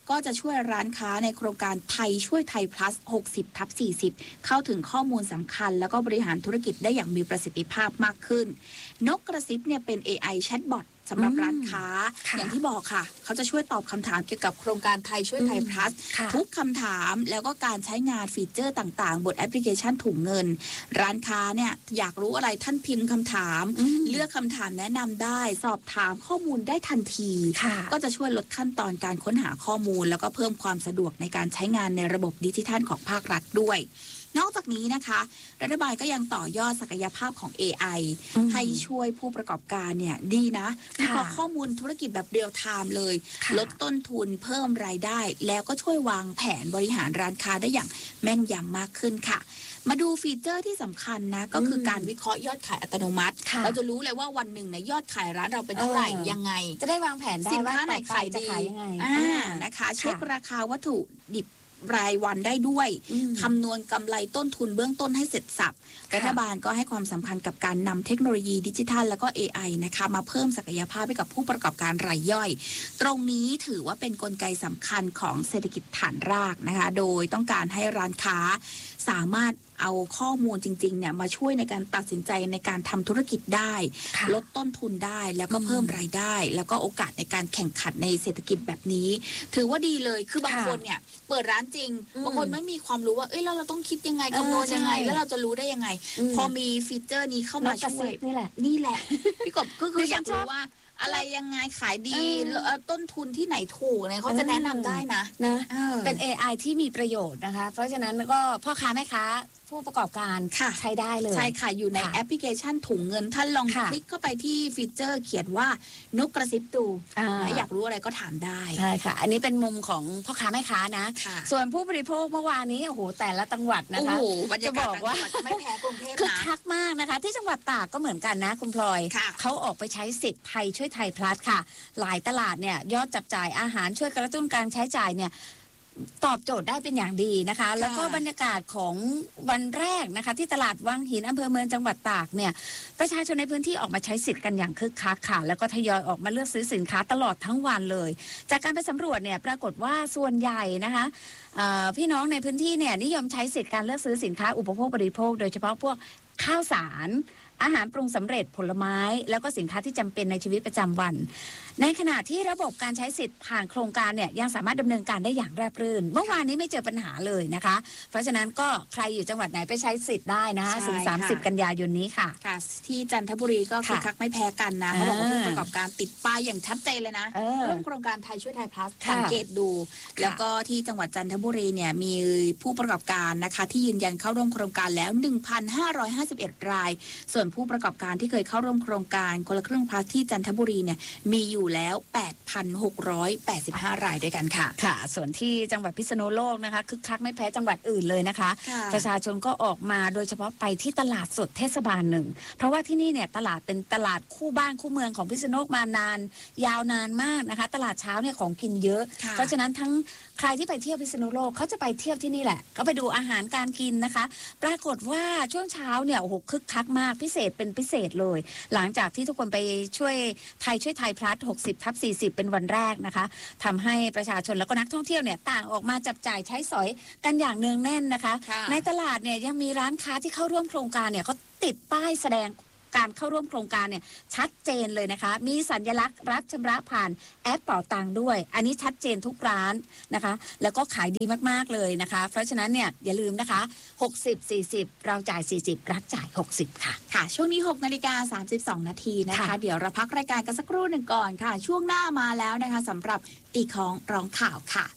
ก็จะช่วยร้านค้าในโครงการไทยช่วยไทย plus หกสิบทับสี่สิบ เข้าถึงข้อมูลสำคัญแล้วก็บริหารธุรกิจได้อย่างมีประสิทธิภาพมากขึ้นนกกระซิบเนี่ยเป็น เอ ไอ แชทบอทสำหรับร้านค้าอย่างที่บอกค่ะเขาจะช่วยตอบคำถามเกี่ยวกับโครงการไทยช่วยไทย plus ทุกคำถามแล้วก็การใช้งานฟีเจอร์ต่างๆบนแอปพลิเคชันถุงเงินร้านค้าเนี่ยอยากรู้อะไรท่านพิมพ์คำถามเลือกคำถามแนะนำได้สอบถามข้อมูลได้ทันทีก็จะช่วยลดขั้นตอนการค้นหาข้อมูลแล้วก็เพิ่มความสะดวกในการใช้งานในระบบดิจิทัลของภาครัฐด้วยนอกจากนี้นะคะรัฐบาลก็ยังต่อยอดศักยภาพของ เอ ไอ ให้ช่วยผู้ประกอบการเนี่ยดีนะวิเคราะห์ข้อมูลธุรกิจแบบเรียลไทม์เลยลดต้นทุนเพิ่มรายได้แล้วก็ช่วยวางแผนบริหารร้านค้าได้อย่างแม่นยำมากขึ้นค่ะมาดูฟีเจอร์ที่สำคัญนะก็คือการวิเคราะห์ยอดขายอัตโนมัติเราจะรู้เลยว่าวันหนึ่งเนี่ยยอดขายร้านเราเป็นเท่าไหร่ยังไงจะได้วางแผนได้ว่าไหนขายดีอ่านะคะเช็คราคาวัตถุดิบรายวันได้ด้วยคำนวณกำไรต้นทุนเบื้องต้นให้เสร็จสับรัฐบาลก็ให้ความสำคัญกับการนำเทคโนโลยีดิจิทัลแล้วก็ เอ ไอ นะคะมาเพิ่มศักยภาพให้กับผู้ประกอบการรายย่อยตรงนี้ถือว่าเป็นกลไกสำคัญของเศรษฐกิจฐานรากนะคะโดยต้องการให้ร้านค้าสามารถเอาข้อมูลจริงๆเนี่ยมาช่วยในการตัดสินใจในการทำธุรกิจได้ลดต้นทุนได้แล้วก็เพิ่มรายได้แล้วก็โอกาสในการแข่งขันในเศรษฐกิจแบบนี้ถือว่าดีเลยคือบางคนเนี่ยเปิดร้านจริงบางคนไม่มีความรู้ว่าเอ้ยแล้วเราต้องคิดยังไงคำนวณยังไงแล้วเราจะรู้ได้ยังไงพอมีฟีเจอร์นี้เข้ามาช่วยนี่แหละนี่แหละพี่กบก็คืออยากรู้ว่าอะไรยังไงขายดีต้นทุนที่ไหนถูกเนี่ยเขาจะแนะนำได้นะนะเป็น เอ ไอ ที่มีประโยชน์นะคะเพราะฉะนั้นก็พ่อค้าแม่ค้าผู้ประกอบการใช้ได้เลยใช่ค่ะอยู่ในแอปพลิเคชันถุงเงินท่านลองคลิกเข้าไปที่ฟีเจอร์เขียนว่านกกระซิบดูอยากรู้อะไรก็ถามได้ใช่ค่ะอันนี้เป็นมุมของพ่อค้าแม่ค้านะส่วนผู้บริโภคเมื่อวานนี้โอ้โหแต่ละจังหวัดนะคะจะบอกว่าไม่แพ้กรุงเทพนะคึกคักมากนะคะที่จังหวัดตากก็เหมือนกันนะคุณพลอยเขาออกไปใช้สิทธิ์ไทยช่วยไทยพลัสค่ะหลายตลาดเนี่ยยอดจับจ่ายอาหารช่วยกระตุ้นการใช้จ่ายเนี่ยตอบโจทย์ได้เป็นอย่างดีนะคะแล้วก็บรรยากาศของวันแรกนะคะที่ตลาดวังหินอำเภอเมืองจังหวัดตากเนี่ยประชาชนในพื้นที่ออกมาใช้สิทธิ์กันอย่างคึกคักค่ะแล้วก็ทยอยออกมาเลือกซื้อสินค้าตลอดทั้งวันเลยจากการไปสำรวจเนี่ยปรากฏว่าส่วนใหญ่นะคะพี่น้องในพื้นที่เนี่ยนิยมใช้สิทธิ์การเลือกซื้อสินค้าอุปโภคบริโภคโดยเฉพาะพวกข้าวสารอาหารปรุงสำเร็จผลไม้แล้วก็สินค้าที่จำเป็นในชีวิตประจำวันในขณะที่ระบบการใช้สิทธิ์ผ่านโครงการเนี่ยยังสามารถดำเนินการได้อย่างราบรื่นเมื่อวานนี้ไม่เจอปัญหาเลยนะคะเพราะฉะนั้นก็ใครอยู่จังหวัดไหนไปใช้สิทธิ์ได้นะคะถึงสามสิบกันยายนนี้ค่ะค่ะที่จันทบุรีก็คึกคักไม่แพ้กันนะเขาบอกว่าผู้ประกอบการติดป้ายอย่างชัดเจนเลยนะเรื่องโครงการไทยช่วยไทยพลัสสังเกตดูแล้วก็ที่จังหวัดจันทบุรีเนี่ยมีผู้ประกอบการนะคะที่ยืนยันเข้าร่วมโครงการแล้ว หนึ่งพันห้าร้อยห้าสิบเอ็ด รายส่วนผู้ประกอบการที่เคยเข้าร่วมโครงการคนละครึ่งพลัสที่จันทบุรีเนี่ยมีอยู่แล้ว แปดพันหกร้อยแปดสิบห้า รายด้วยกันค่ะค่ะส่วนที่จังหวัดพิษณุโลกนะคะคึกคักไม่แพ้จังหวัดอื่นเลยนะคะประชาชนก็ออกมาโดยเฉพาะไปที่ตลาดสดเทศบาลหนึ่งเพราะว่าที่นี่เนี่ยตลาดเป็นตลาดคู่บ้านคู่เมืองของพิษณุโลกมานานยาวนานมากนะคะตลาดเช้าเนี่ยของกินเยอะเพราะฉะนั้นทั้งใครที่ไปเที่ยวพิษณุโลกเขาจะไปเที่ยวที่นี่แหละก็ไปดูอาหารการกินนะคะปรากฏว่าช่วงเช้าเนี่ยโอ้โหคึกคักมากพิเศษเป็นพิเศษเลยหลังจากที่ทุกคนไปช่วยไทยช่วยไทยพลัสหกสิบทับสี่สิบเป็นวันแรกนะคะทำให้ประชาชนแล้วก็นักท่องเที่ยวเนี่ยต่างออกมาจับจ่ายใช้สอยกันอย่างเนืองแน่นนะคะในตลาดเนี่ยยังมีร้านค้าที่เข้าร่วมโครงการเนี่ยเขาติดป้ายแสดงการเข้าร่วมโครงการเนี่ยชัดเจนเลยนะคะมีสัญลักษณ์รับชำระผ่านแอปเป๋าตังค์ด้วยอันนี้ชัดเจนทุกร้านนะคะแล้วก็ขายดีมากๆเลยนะคะเพราะฉะนั้นเนี่ยอย่าลืมนะคะหกสิบ สี่สิบเราจ่ายสี่สิบรัฐจ่ายหกสิบค่ะค่ะช่วงนี้ หกนาฬิกาสามสิบสอง นาทีนะคะเดี๋ยวเราพักรายการกันสักครู่หนึ่งก่อนค่ะช่วงหน้ามาแล้วนะคะสำหรับตีของร้องข่าวค่ะ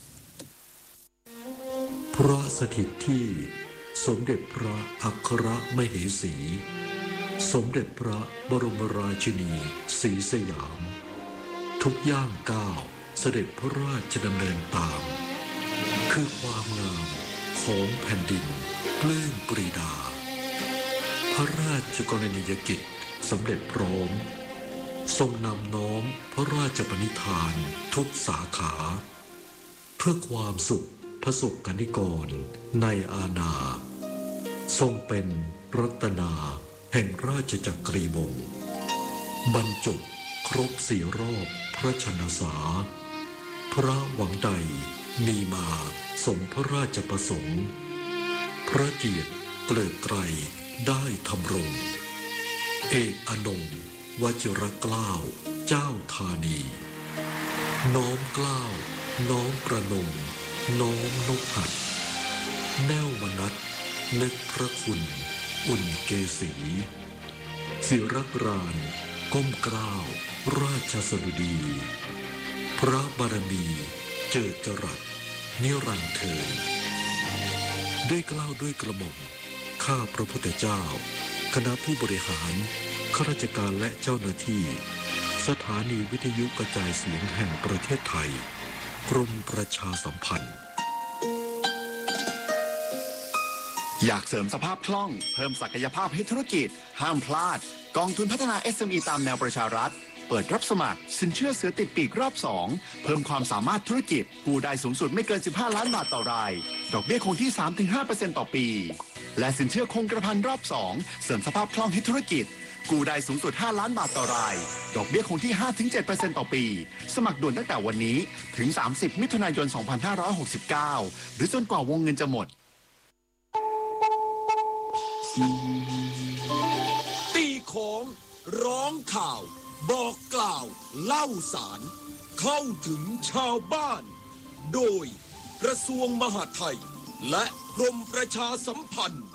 พระสถิตที่สมเด็จพระอัครมเหสีสมเด็จพระบรมราชินีศรีสยามทุกย่างก้าวเสด็จพระราชดำเนินตามคือความงามของแผ่นดินปลื้มปรีดาพระราชกรณียกิจสำเร็จพร้อมทรงนำน้อมพระราชปณิธานทุกสาขาเพื่อความสุขพระสุขนิกรในอาณาทรงเป็นรัตนาแห่งราชจักรีวงศ์บรรจบครบสี่รอบพระชนสาพระหวังใดมีมาสมพระราชประสงค์พระเกียรติเกลิกไกรได้ทำรงเอกอนงวจิรเกล้าเจ้าธานีน้อมเกล้าน้อมกระนงน้อมนกหัดแน่วมนัสนึกพระคุณอุ่นเกษีศิรกรานก้มเกล้าราชสดุดีพระบารมีเจิดจรัสนิรันดร์เทินด้วยเกล้าด้วยกระหม่อมข้าพระพุทธเจ้าคณะผู้บริหารข้าราชการและเจ้าหน้าที่สถานีวิทยุกระจายเสียงแห่งประเทศไทยกรมประชาสัมพันธ์อยากเสริมสภาพคล่องเพิ่มศักยภาพให้ธุรกิจห้ามพลาดกองทุนพัฒนา เอส เอ็ม อี ตามแนวประชารัฐเปิดรับสมัครสินเชื่อเสือติดปีกรอบสองเพิ่มความสามารถธุรกิจกู้ได้สูงสุดไม่เกินสิบห้าล้านบาทต่อรายดอกเบี้ยคงที่ สามถึงห้าเปอร์เซ็นต์ ต่อปีและสินเชื่อคงกระพันรอบสองเสริมสภาพคล่องให้ธุรกิจกู้ได้สูงสุดห้าล้านบาทต่อรายดอกเบี้ยคงที่ ห้าถึงเจ็ดเปอร์เซ็นต์ ต่อปีสมัครด่วนตั้งแต่วันนี้ถึงสามสิบมิถุนายนสองพันห้าร้อยหกสิบเก้าหรือจนกว่าวงเงินจะหมดตีของร้องข่าวบอกกล่าวเล่าสารเข้าถึงชาวบ้านโดยกระทรวงมหาดไทยและกรมประชาสัมพันธ์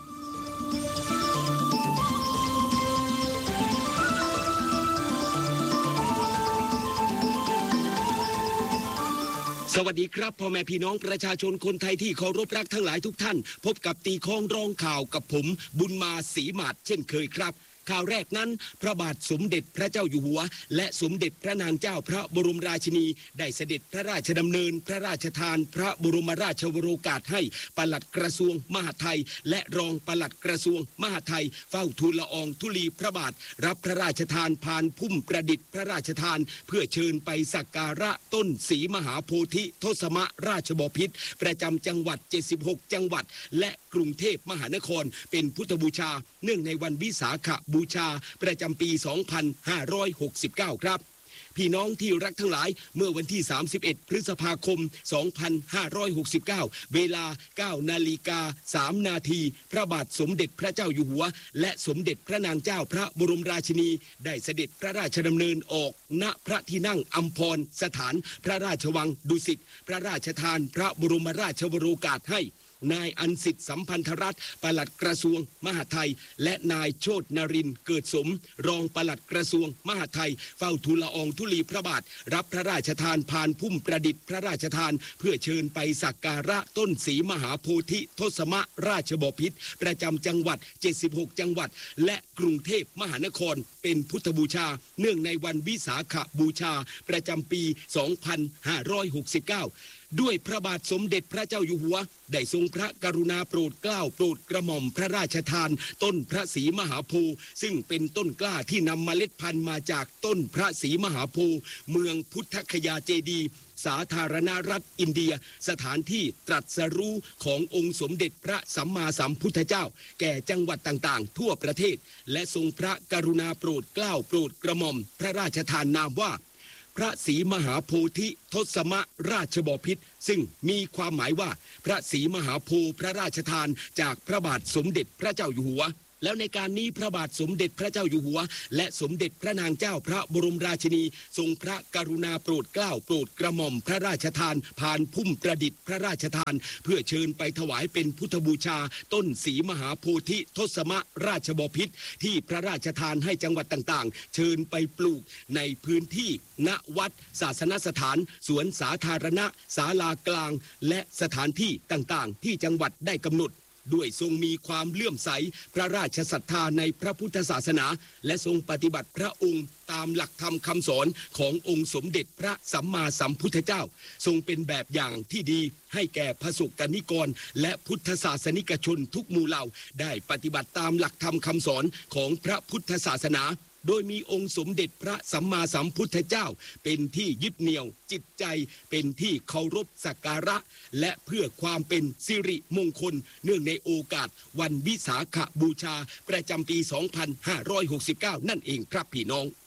สวัสดีครับพ่อแม่พี่น้องประชาชนคนไทยที่เคารพรักทั้งหลายทุกท่านพบกับตีคองร้องข่าวกับผมบุญมาศรีหมาดเช่นเคยครับข่าวแรกนั้นพระบาทสมเด็จพระเจ้าอยู่หัวและสมเด็จพระนางเจ้าพระบรมราชินีได้เสด็จพระราชดำเนินพระราชทานพระบรมราชวโรกาสให้ปลัดกระทรวงมหาดไทยและรองปลัดกระทรวงมหาดไทยเฝ้าทูลละอองธุลีพระบาทรับพระราชทานพานพุ่มประดิษฐ์พระราชทานเพื่อเชิญไปสักการะต้นศรีมหาโพธิทศมราชบพิตรประจำจังหวัดเจ็ดสิบหกจังหวัดและกรุงเทพมหานครเป็นพุทธบูชาเนื่องในวันวิสาขบูชาประจำปี สองพันห้าร้อยหกสิบเก้า ครับพี่น้องที่รักทั้งหลายเมื่อวันที่ สามสิบเอ็ด พฤษภาคม สองพันห้าร้อยหกสิบเก้า เวลา เก้านาฬิกาสามนาทีพระบาทสมเด็จพระเจ้าอยู่หัวและสมเด็จพระนางเจ้าพระบรมราชินีได้เสด็จพระราชดำเนินออกณพระที่นั่งอัมพรสถานพระราชวังดุสิตพระราชทานพระบรมราชวโรกาสให้นายอันสิทธิ์สัมพันธรัตน์ปลัดกระทรวงมหาดไทยและนายโชตินรินทร์เกิดสมรองปลัดกระทรวงมหาดไทยเฝ้าทูลละอองธุลีพระบาทรับพระราชทานพานพุ่มประดิษฐ์พระราชทานเพื่อเชิญไปสักการะต้นศรีมหาโพธิทศมราชบพิตรประจำจังหวัดเจ็ดสิบหกจังหวัดและกรุงเทพมหานครเป็นพุทธบูชาเนื่องในวันวิสาขบูชาประจำปี สองพันห้าร้อยหกสิบเก้าด้วยพระบาทสมเด็จพระเจ้าอยู่หัวได้ทรงพระกรุณาโปรดเกล้าโปรดกระหม่อมพระราชทานต้นพระศรีมหาโพธิ์ซึ่งเป็นต้นกล้าที่นำเมล็ดพันธุ์มาจากต้นพระศรีมหาโพธิ์เมืองพุทธคยาเจดีย์สาธารณรัฐอินเดียสถานที่ตรัสรู้ขององค์สมเด็จพระสัมมาสัมพุทธเจ้าแก่จังหวัดต่างๆทั่วประเทศและทรงพระกรุณาโปรดเกล้าโปรดกระหม่อมพระราชทานนามว่าพระศรีมหาโพธิทศมราชบพิตรซึ่งมีความหมายว่าพระศรีมหาโพธิ์พระราชทานจากพระบาทสมเด็จพระเจ้าอยู่หัวแล้วในการนี้พระบาทสมเด็จพระเจ้าอยู่หัวและสมเด็จพระนางเจ้าพระบรมราชินีทรงพระกรุณาโปรดเกล้าโปรดกระหม่อมพระราชทานพานพุ่มประดิษฐ์พระราชทานเพื่อเชิญไปถวายเป็นพุทธบูชาต้นศรีมหาโพธิทศมราชบพิตรที่พระราชทานให้จังหวัดต่างๆเชิญไปปลูกในพื้นที่ณวัดศาสนสถานสวนสาธารณะศาลากลางและสถานที่ต่างๆที่จังหวัดได้กำหนดด้วยทรงมีความเลื่อมใสพระราชศรัทธาในพระพุทธศาสนาและทรงปฏิบัติพระองค์ตามหลักธรรมคำสอนขององค์สมเด็จพระสัมมาสัมพุทธเจ้าทรงเป็นแบบอย่างที่ดีให้แก่พระสงฆ์นิกรและพุทธศาสนิกชนทุกหมู่เหล่าได้ปฏิบัติตามหลักธรรมคำสอนของพระพุทธศาสนาโดยมีองค์สมเด็จพระสัมมาสัมพุทธเจ้าเป็นที่ยึดเหนี่ยวจิตใจเป็นที่เคารพสักการะและเพื่อความเป็นสิริมงคลเนื่องในโอกาสวันวิสาขบูชาประจำปี สองพันห้าร้อยหกสิบเก้า นั่นเองครับพี่น้อง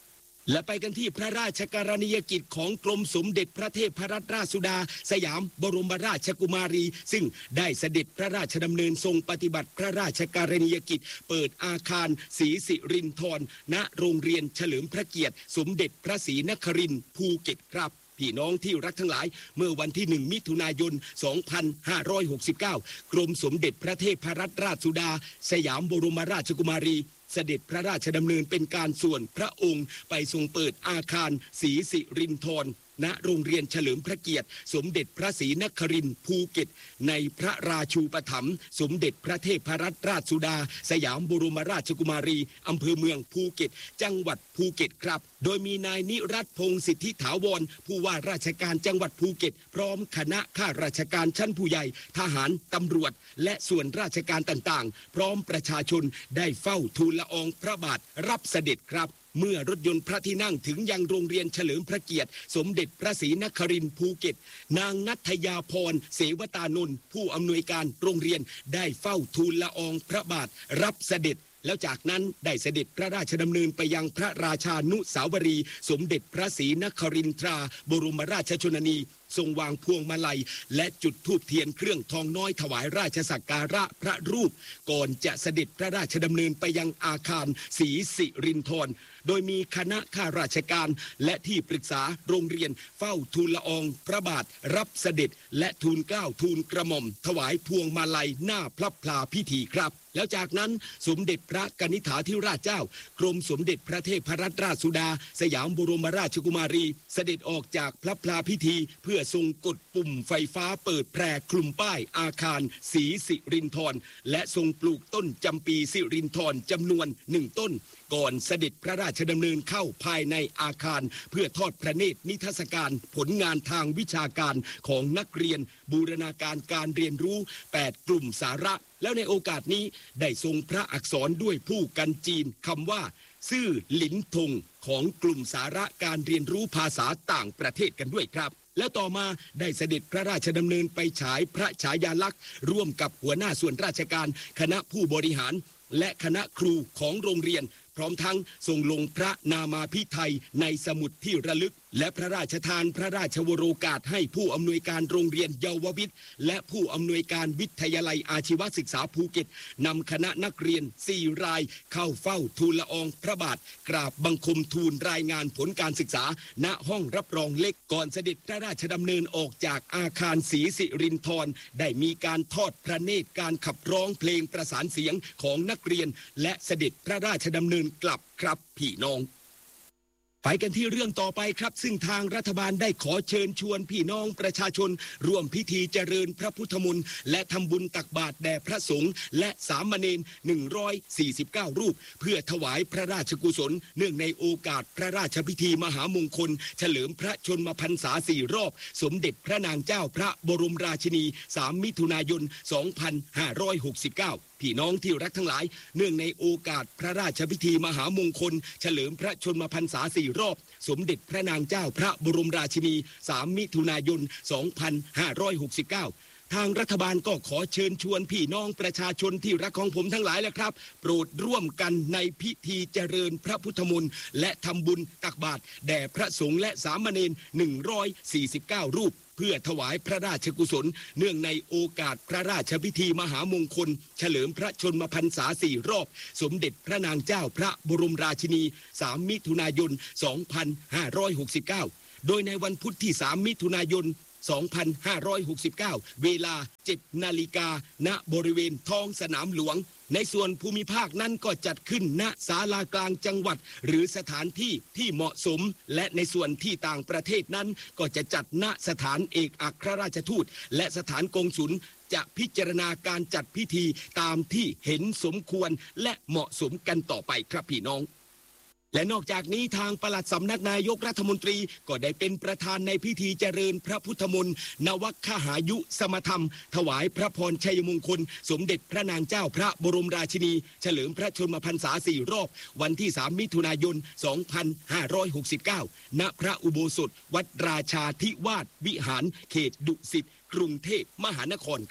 และไปกันที่พระราชกรณียกิจของกรมสมเด็จพระเทพรัตนราชสุดาสยามบรมราชกุมารีซึ่งได้เสด็จพระราชดำเนินทรงปฏิบัติพระราชกรณียกิจเปิดอาคารศรีสิรินธรณโรงเรียนเฉลิมพระเกียรติสมเด็จพระศรีนครินทร์ภูเก็ตครับพี่น้องที่รักทั้งหลายเมื่อวันที่หนึ่งมิถุนายนสองพันห้าร้อยหกสิบเก้ากรมสมเด็จพระเทพรัตนราชสุดาสยามบรมราชกุมารีเสด็จพระราชดำเนินเป็นการส่วนพระองค์ไปทรงเปิดอาคารศรีสิรินธรณโรงเรียนเฉลิมพระเกียรติสมเด็จพระศรีนครินทร์ภูเก็ตในพระราชูปถัมภ์สมเด็จพระเทพรัตนราชสุดาสยามบรมราชกุมารีอำเภอเมืองภูเก็ตจังหวัดภูเก็ตครับโดยมีนายนิรัตน์พงษ์สิทธิถาวรผู้ว่าราชการจังหวัดภูเก็ตพร้อมคณะข้าราชการชั้นผู้ใหญ่ทหารตำรวจและส่วนราชการต่างๆพร้อมประชาชนได้เฝ้าทูลละอองพระบาทรับเสด็จครับเมื่อรถยนต์พระที่นั่งถึงยังโรงเรียนเฉลิมพระเกียรติสมเด็จพระศรีนครินทร์ภูเก็ตนางนัทยาพรเสวตานนท์ผู้อำนวยการโรงเรียนได้เฝ้าทูลละอองพระบาทรับเสด็จแล้วจากนั้นได้เสด็จพระราชดำเนินไปยังพระราชานุสาวรีย์สมเด็จพระศรีนครินทราบรมราชชนนีทรงวางพวงมาลัยและจุดธูปเทียนเครื่องทองน้อยถวายราชสักการะพระรูปก่อนจะเสด็จพระราชดำเนินไปยังอาคารศรีสิรินธรโดยมีคณะข้าราชการและที่ปรึกษาโรงเรียนเฝ้าทูลละอองพระบาทรับเสด็จและทูลเกล้าทูลกระหม่อมถวายพวงมาลัยหน้าพระพลาพิธีครับแล้วจากนั้นสมเด็จพระกนิษฐาธิราชเจ้ากรมสมเด็จพระเทพรัตนราชสุดาสยามบรมราชกุมารีเสด็จออกจากพระพลาพิธีเพื่อทรงกดปุ่มไฟฟ้าเปิดแพร่คลุมป้ายอาคารศรีสิรินธรและทรงปลูกต้นจำปีสิรินธรจำนวนหนึ่งต้นก่อนเสด็จพระราชดำเนินเข้าภายในอาคารเพื่อทอดพระเนตรนิทรรศการผลงานทางวิชาการของนักเรียนบูรณาการการเรียนรู้แปดกลุ่มสาระแล้วในโอกาสนี้ได้ทรงพระอักษรด้วยผู้กันจีนคำว่าซื่อหลินทงของกลุ่มสาระการเรียนรู้ภาษาต่างประเทศกันด้วยครับและต่อมาได้เสด็จพระราชดำเนินไปฉายพระฉายาลักษณ์ร่วมกับหัวหน้าส่วนราชการคณะผู้บริหารและคณะครูของโรงเรียนพร้อมทั้งทรงลงพระนามาภิไธยในสมุดที่ระลึกและพระราชทานพระราชวโรกาสให้ผู้อำนวยการโรงเรียนเยาววิทย์และผู้อำนวยการวิทยาลัยอาชีวศึกษาภูเก็ตนำคณะนักเรียนสี่รายเข้าเฝ้าทูลละอองพระบาทกราบบังคมทูลรายงานผลการศึกษาณห้องรับรองเล็กก่อนเสด็จพระราชดำเนินออกจากอาคารศรีสิรินธรได้มีการทอดพระเนตรการขับร้องเพลงประสานเสียงของนักเรียนและเสด็จพระราชดำเนินกลับครับพี่น้องไปกันที่เรื่องต่อไปครับซึ่งทางรัฐบาลได้ขอเชิญชวนพี่น้องประชาชนร่วมพิธีเจริญพระพุทธมนต์และทำบุญตักบาตรแด่พระสงฆ์และสามเณรหนึ่งร้อยสี่สิบเก้ารูปเพื่อถวายพระราชกุศลเนื่องในโอกาสพระราชพิธีมหามงคลเฉลิมพระชนมพรรษาสี่รอบสมเด็จพระนางเจ้าพระบรมราชินีสามมิถุนายนสองพันห้าร้อยหกสิบเก้าพี่น้องที่รักทั้งหลายเนื่องในโอกาสพระราชพิธีมหามงคลเฉลิมพระชนมพรรษาสี่รอบสมเด็จพระนางเจ้าพระบรมราชินีสามมิถุนายนสองพันห้าร้อยหกสิบเก้าทางรัฐบาลก็ขอเชิญชวนพี่น้องประชาชนที่รักของผมทั้งหลายแหละครับโปรดร่วมกันในพิธีเจริญพระพุทธมนต์และทำบุญตักบาตรแด่พระสงฆ์และสามเณรหนึ่งร้อยสี่สิบเก้ารูปเพื่อถวายพระราชกุศลเนื่องในโอกาสพระราชพิธีมหามงคลเฉลิมพระชนมพรรษาสี่รอบสมเด็จพระนางเจ้าพระบรมราชินีสามมิถุนายนสองพันห้าร้อยหกสิบเก้าโดยในวันพุธที่สามมิถุนายนสองพันห้าร้อยหกสิบเก้าเวลาเจ็ดนาฬิกาณบริเวณท้องสนามหลวงในส่วนภูมิภาคนั้นก็จัดขึ้นณศาลากลางจังหวัดหรือสถานที่ที่เหมาะสมและในส่วนที่ต่างประเทศนั้นก็จะจัดณสถานเอกอัครราชทูตและสถานกงสุลจะพิจารณาการจัดพิธีตามที่เห็นสมควรและเหมาะสมกันต่อไปครับพี่น้องและนอกจากนี้ทางปลัดสำนักนายกรัฐมนตรีก็ได้เป็นประธานในพิธีเจริญพระพุทธมนต์นวคหายุสมธรรมถวายพระพรชัยมงคลสมเด็จพระนางเจ้าพระบรมราชินีเฉลิมพระชนมพรรษาสี่รอบวันที่สามมิถุนายนสองพันห้าร้อยหกสิบเก้าณพระอุโบสถวัดราชาธิวาสวิหารเขตดุสิตกรุงเทพมหานครครับ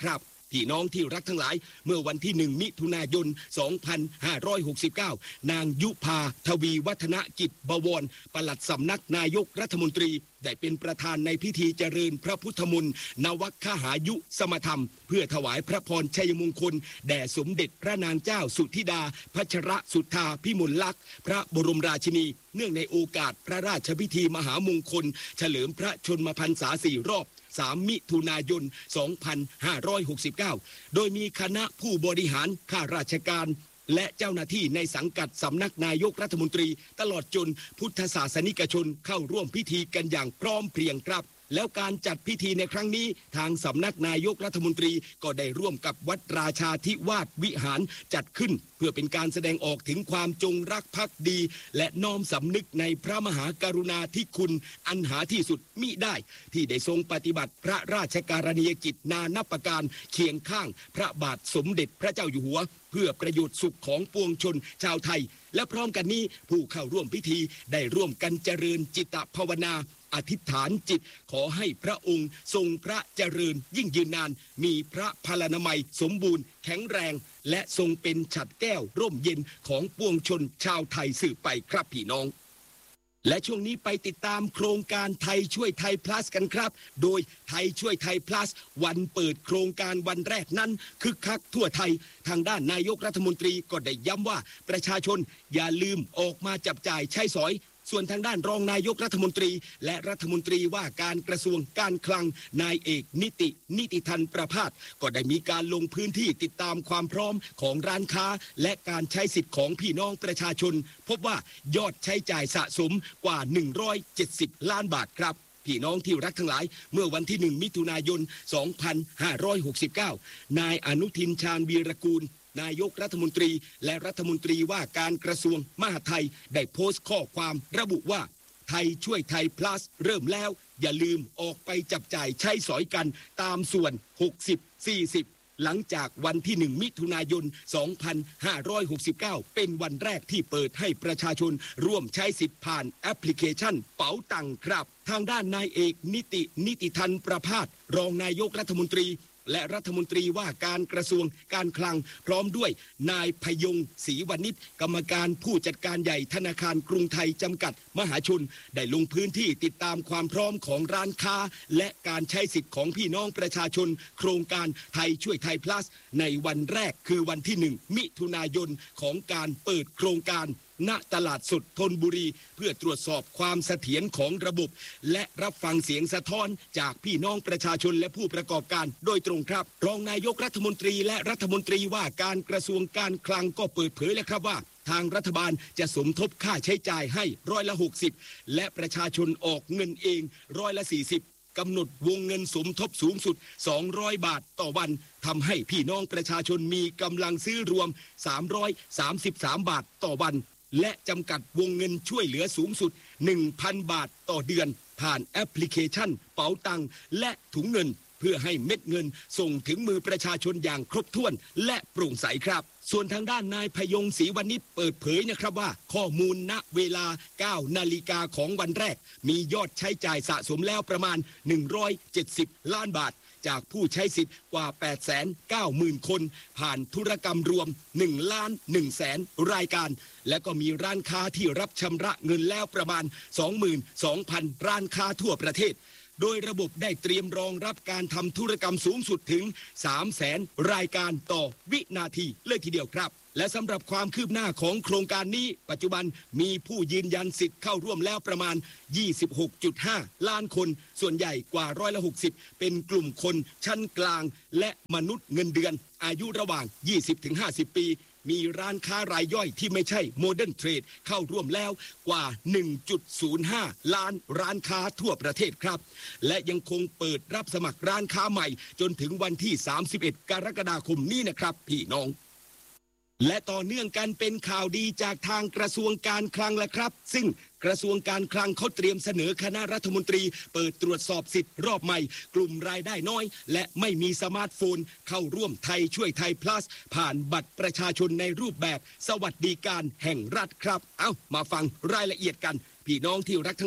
พี่น้องที่รักทั้งหลายเมื่อวันที่หนึ่งมิถุนายนสองพันห้าร้อยหกสิบเก้านางยุพาทวีวัฒนกิจบวรปลัดสำนักนายกรัฐมนตรีได้เป็นประธานในพิธีเจริญพระพุทธมนต์นวัคหายุสมธรรมเพื่อถวายพระพรชัยมงคลแด่สมเด็จพระนางเจ้าสุธิดาพัชรสุทธาพิมลลักษณ์พระบรมราชินีเนื่องในโอกาสพระราชพิธีมหามงคลเฉลิมพระชนมพรรษาสี่รอบสามมิถุนายนสองพันห้าร้อยหกสิบเก้าโดยมีคณะผู้บริหารข้าราชการและเจ้าหน้าที่ในสังกัดสำนักนายกรัฐมนตรีตลอดจนพุทธศาสนิกชนเข้าร่วมพิธีกันอย่างพร้อมเพรียงครับแล้วการจัดพิธีในครั้งนี้ทางสำนักนายกรัฐมนตรีก็ได้ร่วมกับวัดราชาธิวาสวิหารจัดขึ้นเพื่อเป็นการแสดงออกถึงความจงรักภักดีและน้อมสำนึกในพระมหากรุณาธิคุณอันหาที่สุดมิได้ที่ได้ทรงปฏิบัติพระราชการณียกิจนานับประการเคียงข้างพระบาทสมเด็จพระเจ้าอยู่หัวเพื่อประโยชน์สุขของปวงชนชาวไทยและพร้อมกันนี้ผู้เข้าร่วมพิธีได้ร่วมกันเจริญจิตภาวนาอธิษฐานจิตขอให้พระองค์ทรงพระเจริญยิ่งยืนนานมีพระพลานามัยสมบูรณ์แข็งแรงและทรงเป็นฉัตรแก้วร่มเย็นของปวงชนชาวไทยสืบไปครับพี่น้องและช่วงนี้ไปติดตามโครงการไทยช่วยไทย plus กันครับโดยไทยช่วยไทย plus วันเปิดโครงการวันแรกนั้นคึกคักทั่วไทยทางด้านนายกรัฐมนตรีก็ได้ย้ำว่าประชาชนอย่าลืมออกมาจับจ่ายใช้สอยส่วนทางด้านรองนายกรัฐมนตรีและรัฐมนตรีว่าการกระทรวงการคลังนายเอกนิตินิติธันประภาสก็ได้มีการลงพื้นที่ติดตามความพร้อมของร้านค้าและการใช้สิทธิ์ของพี่น้องประชาชนพบว่ายอดใช้จ่ายสะสมกว่าหนึ่งร้อยเจ็ดสิบล้านบาทครับพี่น้องที่รักทั้งหลายเมื่อวันที่หนึ่งมิถุนายนสองพันห้าร้อยหกสิบเก้านายอนุทินชาญวีรกูลนายกรัฐมนตรีและรัฐมนตรีว่าการกระทรวงมหาดไทยได้โพสต์ข้อความระบุว่าไทยช่วยไทย plus เริ่มแล้วอย่าลืมออกไปจับจ่ายใช้สอยกันตามส่วนหกสิบ สี่สิบหลังจากวันที่หนึ่งมิถุนายนสองพันห้าร้อยหกสิบเก้าเป็นวันแรกที่เปิดให้ประชาชนร่วมใช้สิทธิ์ผ่านแอปพลิเคชันเป๋าตังครับทางด้านนายเอกนิตินิติธันประภาสรองนายกรัฐมนตรีและรัฐมนตรีว่าการกระทรวงการคลังพร้อมด้วยนายพยงศรีวณิชกรรมการผู้จัดการใหญ่ธนาคารกรุงไทยจำกัดมหาชนได้ลงพื้นที่ติดตามความพร้อมของร้านค้าและการใช้สิทธิ์ของพี่น้องประชาชนโครงการไทยช่วยไทย plus ในวันแรกคือวันที่หนึ่งมิถุนายนของการเปิดโครงการณตลาดสดธนบุรีเพื่อตรวจสอบความเสถียรของระบบและรับฟังเสียงสะท้อนจากพี่น้องประชาชนและผู้ประกอบการโดยตรงครับรองนายกรัฐมนตรีและรัฐมนตรีว่าการกระทรวงการคลังก็เปิดเผยแล้วครับว่าทางรัฐบาลจะสมทบค่าใช้จ่ายให้ร้อยละหกสิบและประชาชนออกเงินเองร้อยละสี่สิบกำหนดวงเงินสมทบสูงสุดสองร้อยบาทต่อวันทำให้พี่น้องประชาชนมีกำลังซื้อรวมสามร้อยสามสิบสามบาทต่อวันและจำกัดวงเงินช่วยเหลือสูงสุด หนึ่งพันบาทต่อเดือนผ่านแอปพลิเคชันเป๋าตังและถุงเงินเพื่อให้เม็ดเงินส่งถึงมือประชาชนอย่างครบถ้วนและโปร่งใสครับส่วนทางด้านนายพยงศรีวณิชเปิดเผยนะครับว่าข้อมูลณเวลา เก้านาฬิกาของวันแรกมียอดใช้จ่ายสะสมแล้วประมาณหนึ่งร้อยเจ็ดสิบล้านบาทจากผู้ใช้สิทธิ์กว่า แปดแสนเก้าหมื่น คนผ่านธุรกรรมรวมหนึ่งล้านหนึ่งแสนรายการและก็มีร้านค้าที่รับชำระเงินแล้วประมาณ สองหมื่นสองพัน ร้านค้าทั่วประเทศโดยระบบได้เตรียมรองรับการทำธุรกรรมสูงสุดถึง สามแสน รายการต่อวินาทีเลยทีเดียวครับและสำหรับความคืบหน้าของโครงการนี้ปัจจุบันมีผู้ยืนยันสิทธิ์เข้าร่วมแล้วประมาณ ยี่สิบหกจุดห้า ล้านคนส่วนใหญ่กว่าร้อยละหกสิบเป็นกลุ่มคนชั้นกลางและมนุษย์เงินเดือนอายุระหว่าง ยี่สิบถึงห้าสิบ ปีมีร้านค้ารายย่อยที่ไม่ใช่โมเดิร์นเทรดเข้าร่วมแล้วกว่า หนึ่งจุดศูนย์ห้า ล้านร้านค้าทั่วประเทศครับและยังคงเปิดรับสมัครร้านค้าใหม่จนถึงวันที่สามสิบเอ็ดกรกฎาคมนี้นะครับพี่น้องและต่อเนื่องกันเป็นข่าวดีจากทางกระทรวงการคลังแล้วครับซึ่งกระทรวงการคลังเขาเตรียมเสนอคณะรัฐมนตรีเปิดตรวจสอบสิทธิ์รอบใหม่กลุ่มรายได้น้อยและไม่มีสมาร์ทโฟนเข้าร่วมไทยช่วยไทย plus ผ่านบัตรประชาชนในรูปแบบสวัสดิการแห่งรัฐครับเอ้ามาฟังรายละเอียดกันพี่น้องที่รักทั้งหลาย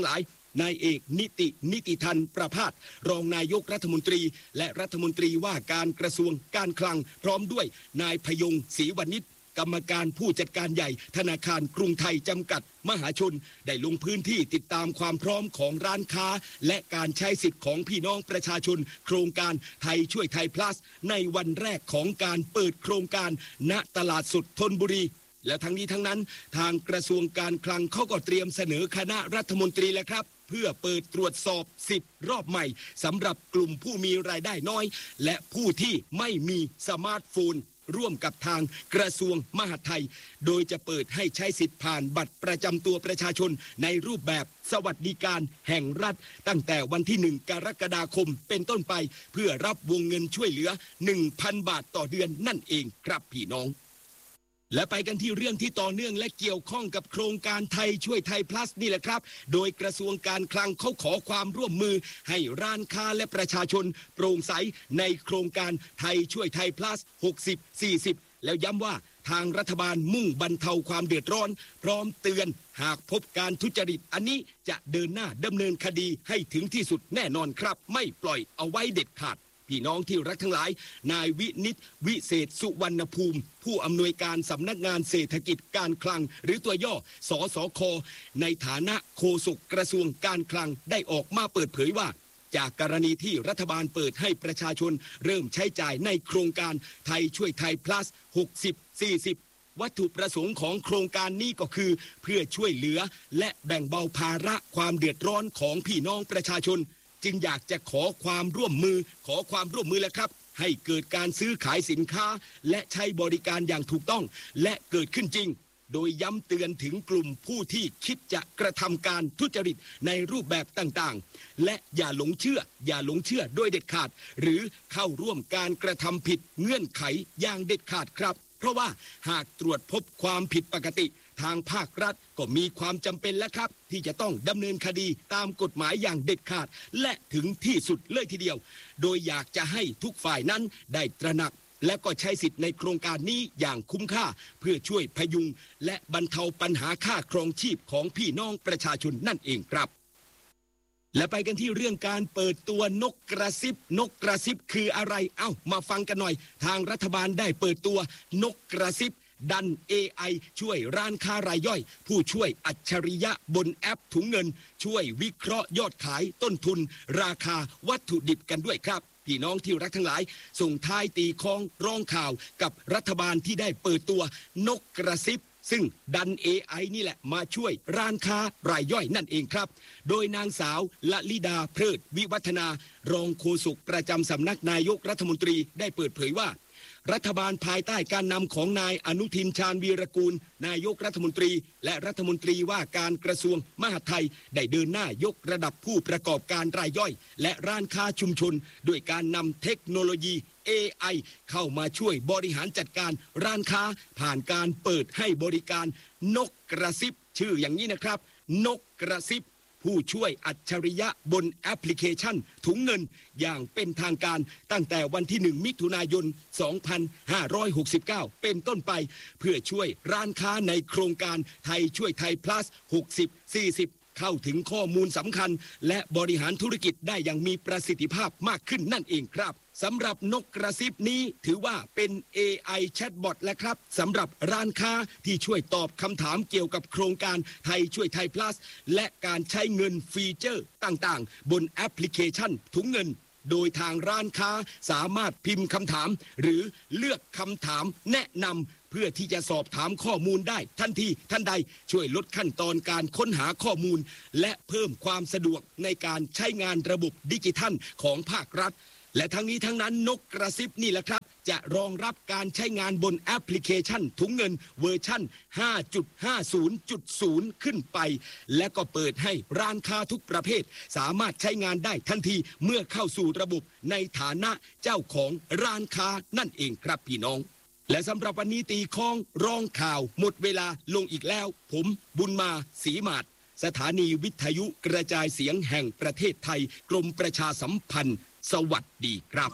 นายเอกนิตินิติธันประภาสรองนายกรัฐมนตรีและรัฐมนตรีว่าการกระทรวงการคลังพร้อมด้วยนายพยงศรีวณิชกรรมการผู้จัดการใหญ่ธนาคารกรุงไทยจำกัดมหาชนได้ลงพื้นที่ติดตามความพร้อมของร้านค้าและการใช้สิทธิ์ของพี่น้องประชาชนโครงการไทยช่วยไทย plus ในวันแรกของการเปิดโครงการณตลาดสดธนบุรีและทั้งนี้ทั้งนั้นทางกระทรวงการคลังเขาก็เตรียมเสนอคณะรัฐมนตรีแล้วครับเพื่อเปิดตรวจสอบสิทธิ์รอบใหม่สำหรับกลุ่มผู้มีรายได้น้อยและผู้ที่ไม่มีสมาร์ทโฟนร่วมกับทางกระทรวงมหาดไทยโดยจะเปิดให้ใช้สิทธิ์ผ่านบัตรประจำตัวประชาชนในรูปแบบสวัสดิการแห่งรัฐตั้งแต่วันที่หนึ่งกรกฎาคมเป็นต้นไปเพื่อรับวงเงินช่วยเหลือ หนึ่งพัน บาทต่อเดือนนั่นเองครับพี่น้องและไปกันที่เรื่องที่ต่อเนื่องและเกี่ยวข้องกับโครงการไทยช่วยไทย plus นี่แหละครับโดยกระทรวงการคลังเขาขอความร่วมมือให้ร้านค้าและประชาชนโปร่งใสในโครงการไทยช่วยไทย plus หกสิบ สี่สิบแล้วย้ำว่าทางรัฐบาลมุ่งบรรเทาความเดือดร้อนพร้อมเตือนหากพบการทุจริตอันนี้จะเดินหน้าดำเนินคดีให้ถึงที่สุดแน่นอนครับไม่ปล่อยเอาไว้เด็ดขาดพี่น้องที่รักทั้งหลายนายวินิตวิเศษสุวรรณภูมิผู้อำนวยการสำนักงานเศรษฐกิจการคลังหรือตัวย่อสสคในฐานะโฆษกกระทรวงการคลังได้ออกมาเปิดเผยว่าจากกรณีที่รัฐบาลเปิดให้ประชาชนเริ่มใช้จ่ายในโครงการไทยช่วยไทย plus หกสิบ สี่สิบวัตถุประสงค์ของโครงการนี้ก็คือเพื่อช่วยเหลือและแบ่งเบาภาระความเดือดร้อนของพี่น้องประชาชนจึงอยากจะขอความร่วมมือขอความร่วมมือแล้วครับให้เกิดการซื้อขายสินค้าและใช้บริการอย่างถูกต้องและเกิดขึ้นจริงโดยย้ำเตือนถึงกลุ่มผู้ที่คิดจะกระทำการทุจริตในรูปแบบต่างๆและอย่าหลงเชื่ออย่าหลงเชื่อโดยเด็ดขาดหรือเข้าร่วมการกระทำผิดเงื่อนไขอย่างเด็ดขาดครับเพราะว่าหากตรวจพบความผิดปกติทางภาครัฐก็มีความจำเป็นแล้วครับที่จะต้องดำเนินคดีตามกฎหมายอย่างเด็ดขาดและถึงที่สุดเลยทีเดียวโดยอยากจะให้ทุกฝ่ายนั้นได้ตระหนักและก็ใช้สิทธิ์ในโครงการนี้อย่างคุ้มค่าเพื่อช่วยพยุงและบรรเทาปัญหาค่าครองชีพของพี่น้องประชาชนนั่นเองครับและไปกันที่เรื่องการเปิดตัวนกกระซิบนกกระซิบคืออะไรเอ้ามาฟังกันหน่อยทางรัฐบาลได้เปิดตัวนกกระซิบดัน เอ ไอ ช่วยร้านค้ารายย่อยผู้ช่วยอัจฉริยะบนแอปถุงเงินช่วยวิเคราะห์ยอดขายต้นทุนราคาวัตถุดิบกันด้วยครับพี่น้องที่รักทั้งหลายส่งท้ายตีคล้องร้องข่าวกับรัฐบาลที่ได้เปิดตัวนกกระซิบซึ่งดัน เอ ไอ นี่แหละมาช่วยร้านค้ารายย่อยนั่นเองครับโดยนางสาวละลิดาเพลิดวิวัฒนารองโฆษกประจำสำนักนายกรัฐมนตรีได้เปิดเผยว่ารัฐบาลภายใต้การนำของนายอนุทินชาญวีรกูลนายกรัฐมนตรีและรัฐมนตรีว่าการกระทรวงมหาดไทยได้เดินหน้ายกระดับผู้ประกอบการรายย่อยและร้านค้าชุมชนด้วยการนำเทคโนโลยี เอ ไอ เข้ามาช่วยบริหารจัดการร้านค้าผ่านการเปิดให้บริการนกกระซิบชื่ออย่างนี้นะครับนกกระซิบผู้ช่วยอัจฉริยะบนแอปพลิเคชันถุงเงินอย่างเป็นทางการตั้งแต่วันที่หนึ่งมิถุนายนสองพันห้าร้อยหกสิบเก้าเป็นต้นไปเพื่อช่วยร้านค้าในโครงการไทยช่วยไทย plus หกสิบ สี่สิบเข้าถึงข้อมูลสำคัญและบริหารธุรกิจได้อย่างมีประสิทธิภาพมากขึ้นนั่นเองครับสำหรับนกกระซิบนี้ถือว่าเป็น เอ ไอ แชทบอทและครับสำหรับร้านค้าที่ช่วยตอบคำถามเกี่ยวกับโครงการไทยช่วยไทย plus และการใช้เงินฟีเจอร์ต่างๆบนแอปพลิเคชันถุงเงินโดยทางร้านค้าสามารถพิมพ์คำถามหรือเลือกคำถามแนะนำเพื่อที่จะสอบถามข้อมูลได้ทันทีทันใดช่วยลดขั้นตอนการค้นหาข้อมูลและเพิ่มความสะดวกในการใช้งานระบบดิจิทัลของภาครัฐและทั้งนี้ทั้งนั้นนกกระซิบนี่แหละครับจะรองรับการใช้งานบนแอปพลิเคชันถุงเงินเวอร์ชั่น ห้าจุดห้าศูนย์จุดศูนย์ ขึ้นไปและก็เปิดให้ร้านค้าทุกประเภทสามารถใช้งานได้ทันทีเมื่อเข้าสู่ระบบในฐานะเจ้าของร้านค้านั่นเองครับพี่น้องและสำหรับวันนี้ตีคล้องร้องข่าวหมดเวลาลงอีกแล้วผมบุญมาศรีมาศสถานีวิทยุกระจายเสียงแห่งประเทศไทยกรมประชาสัมพันธ์สวัสดีครับ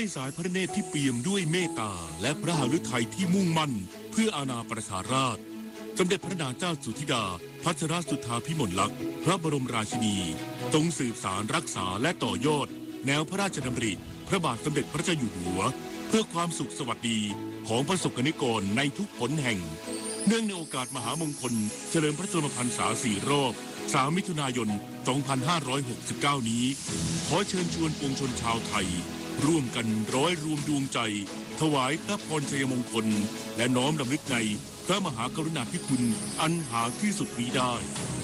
สายพระเนตรที่เปี่ยมด้วยเมตตาและพระหฤทัยที่มุ่งมั่นเพื่ออาณาประชาราษฎร์สมเด็จพระนางเจ้าสุธิดาพัชรสุทธาภิมลลักษณ์พระบรมราชินีทรงสืบสารรักษาและต่อยอดแนวพระราชดำริพระบาทสมเด็จพระเจ้าอยู่หัวเพื่อความสุขสวัสดีของประสบกนิกรในทุกหนแห่งเนื่องในโอกาสมหามงคลเฉลิมพระชนมพรรษาสี่รอบสามมิถุนายนสองพันห้าร้อยหกสิบเก้านี้ขอเชิญชวนปวงชนชาวไทยร่วมกันร้อยรวมดวงใจถวายพระพรชัยมงคลและน้อมรำลึกในพระมหากรุณาธิคุณอันหาที่สุดมิได้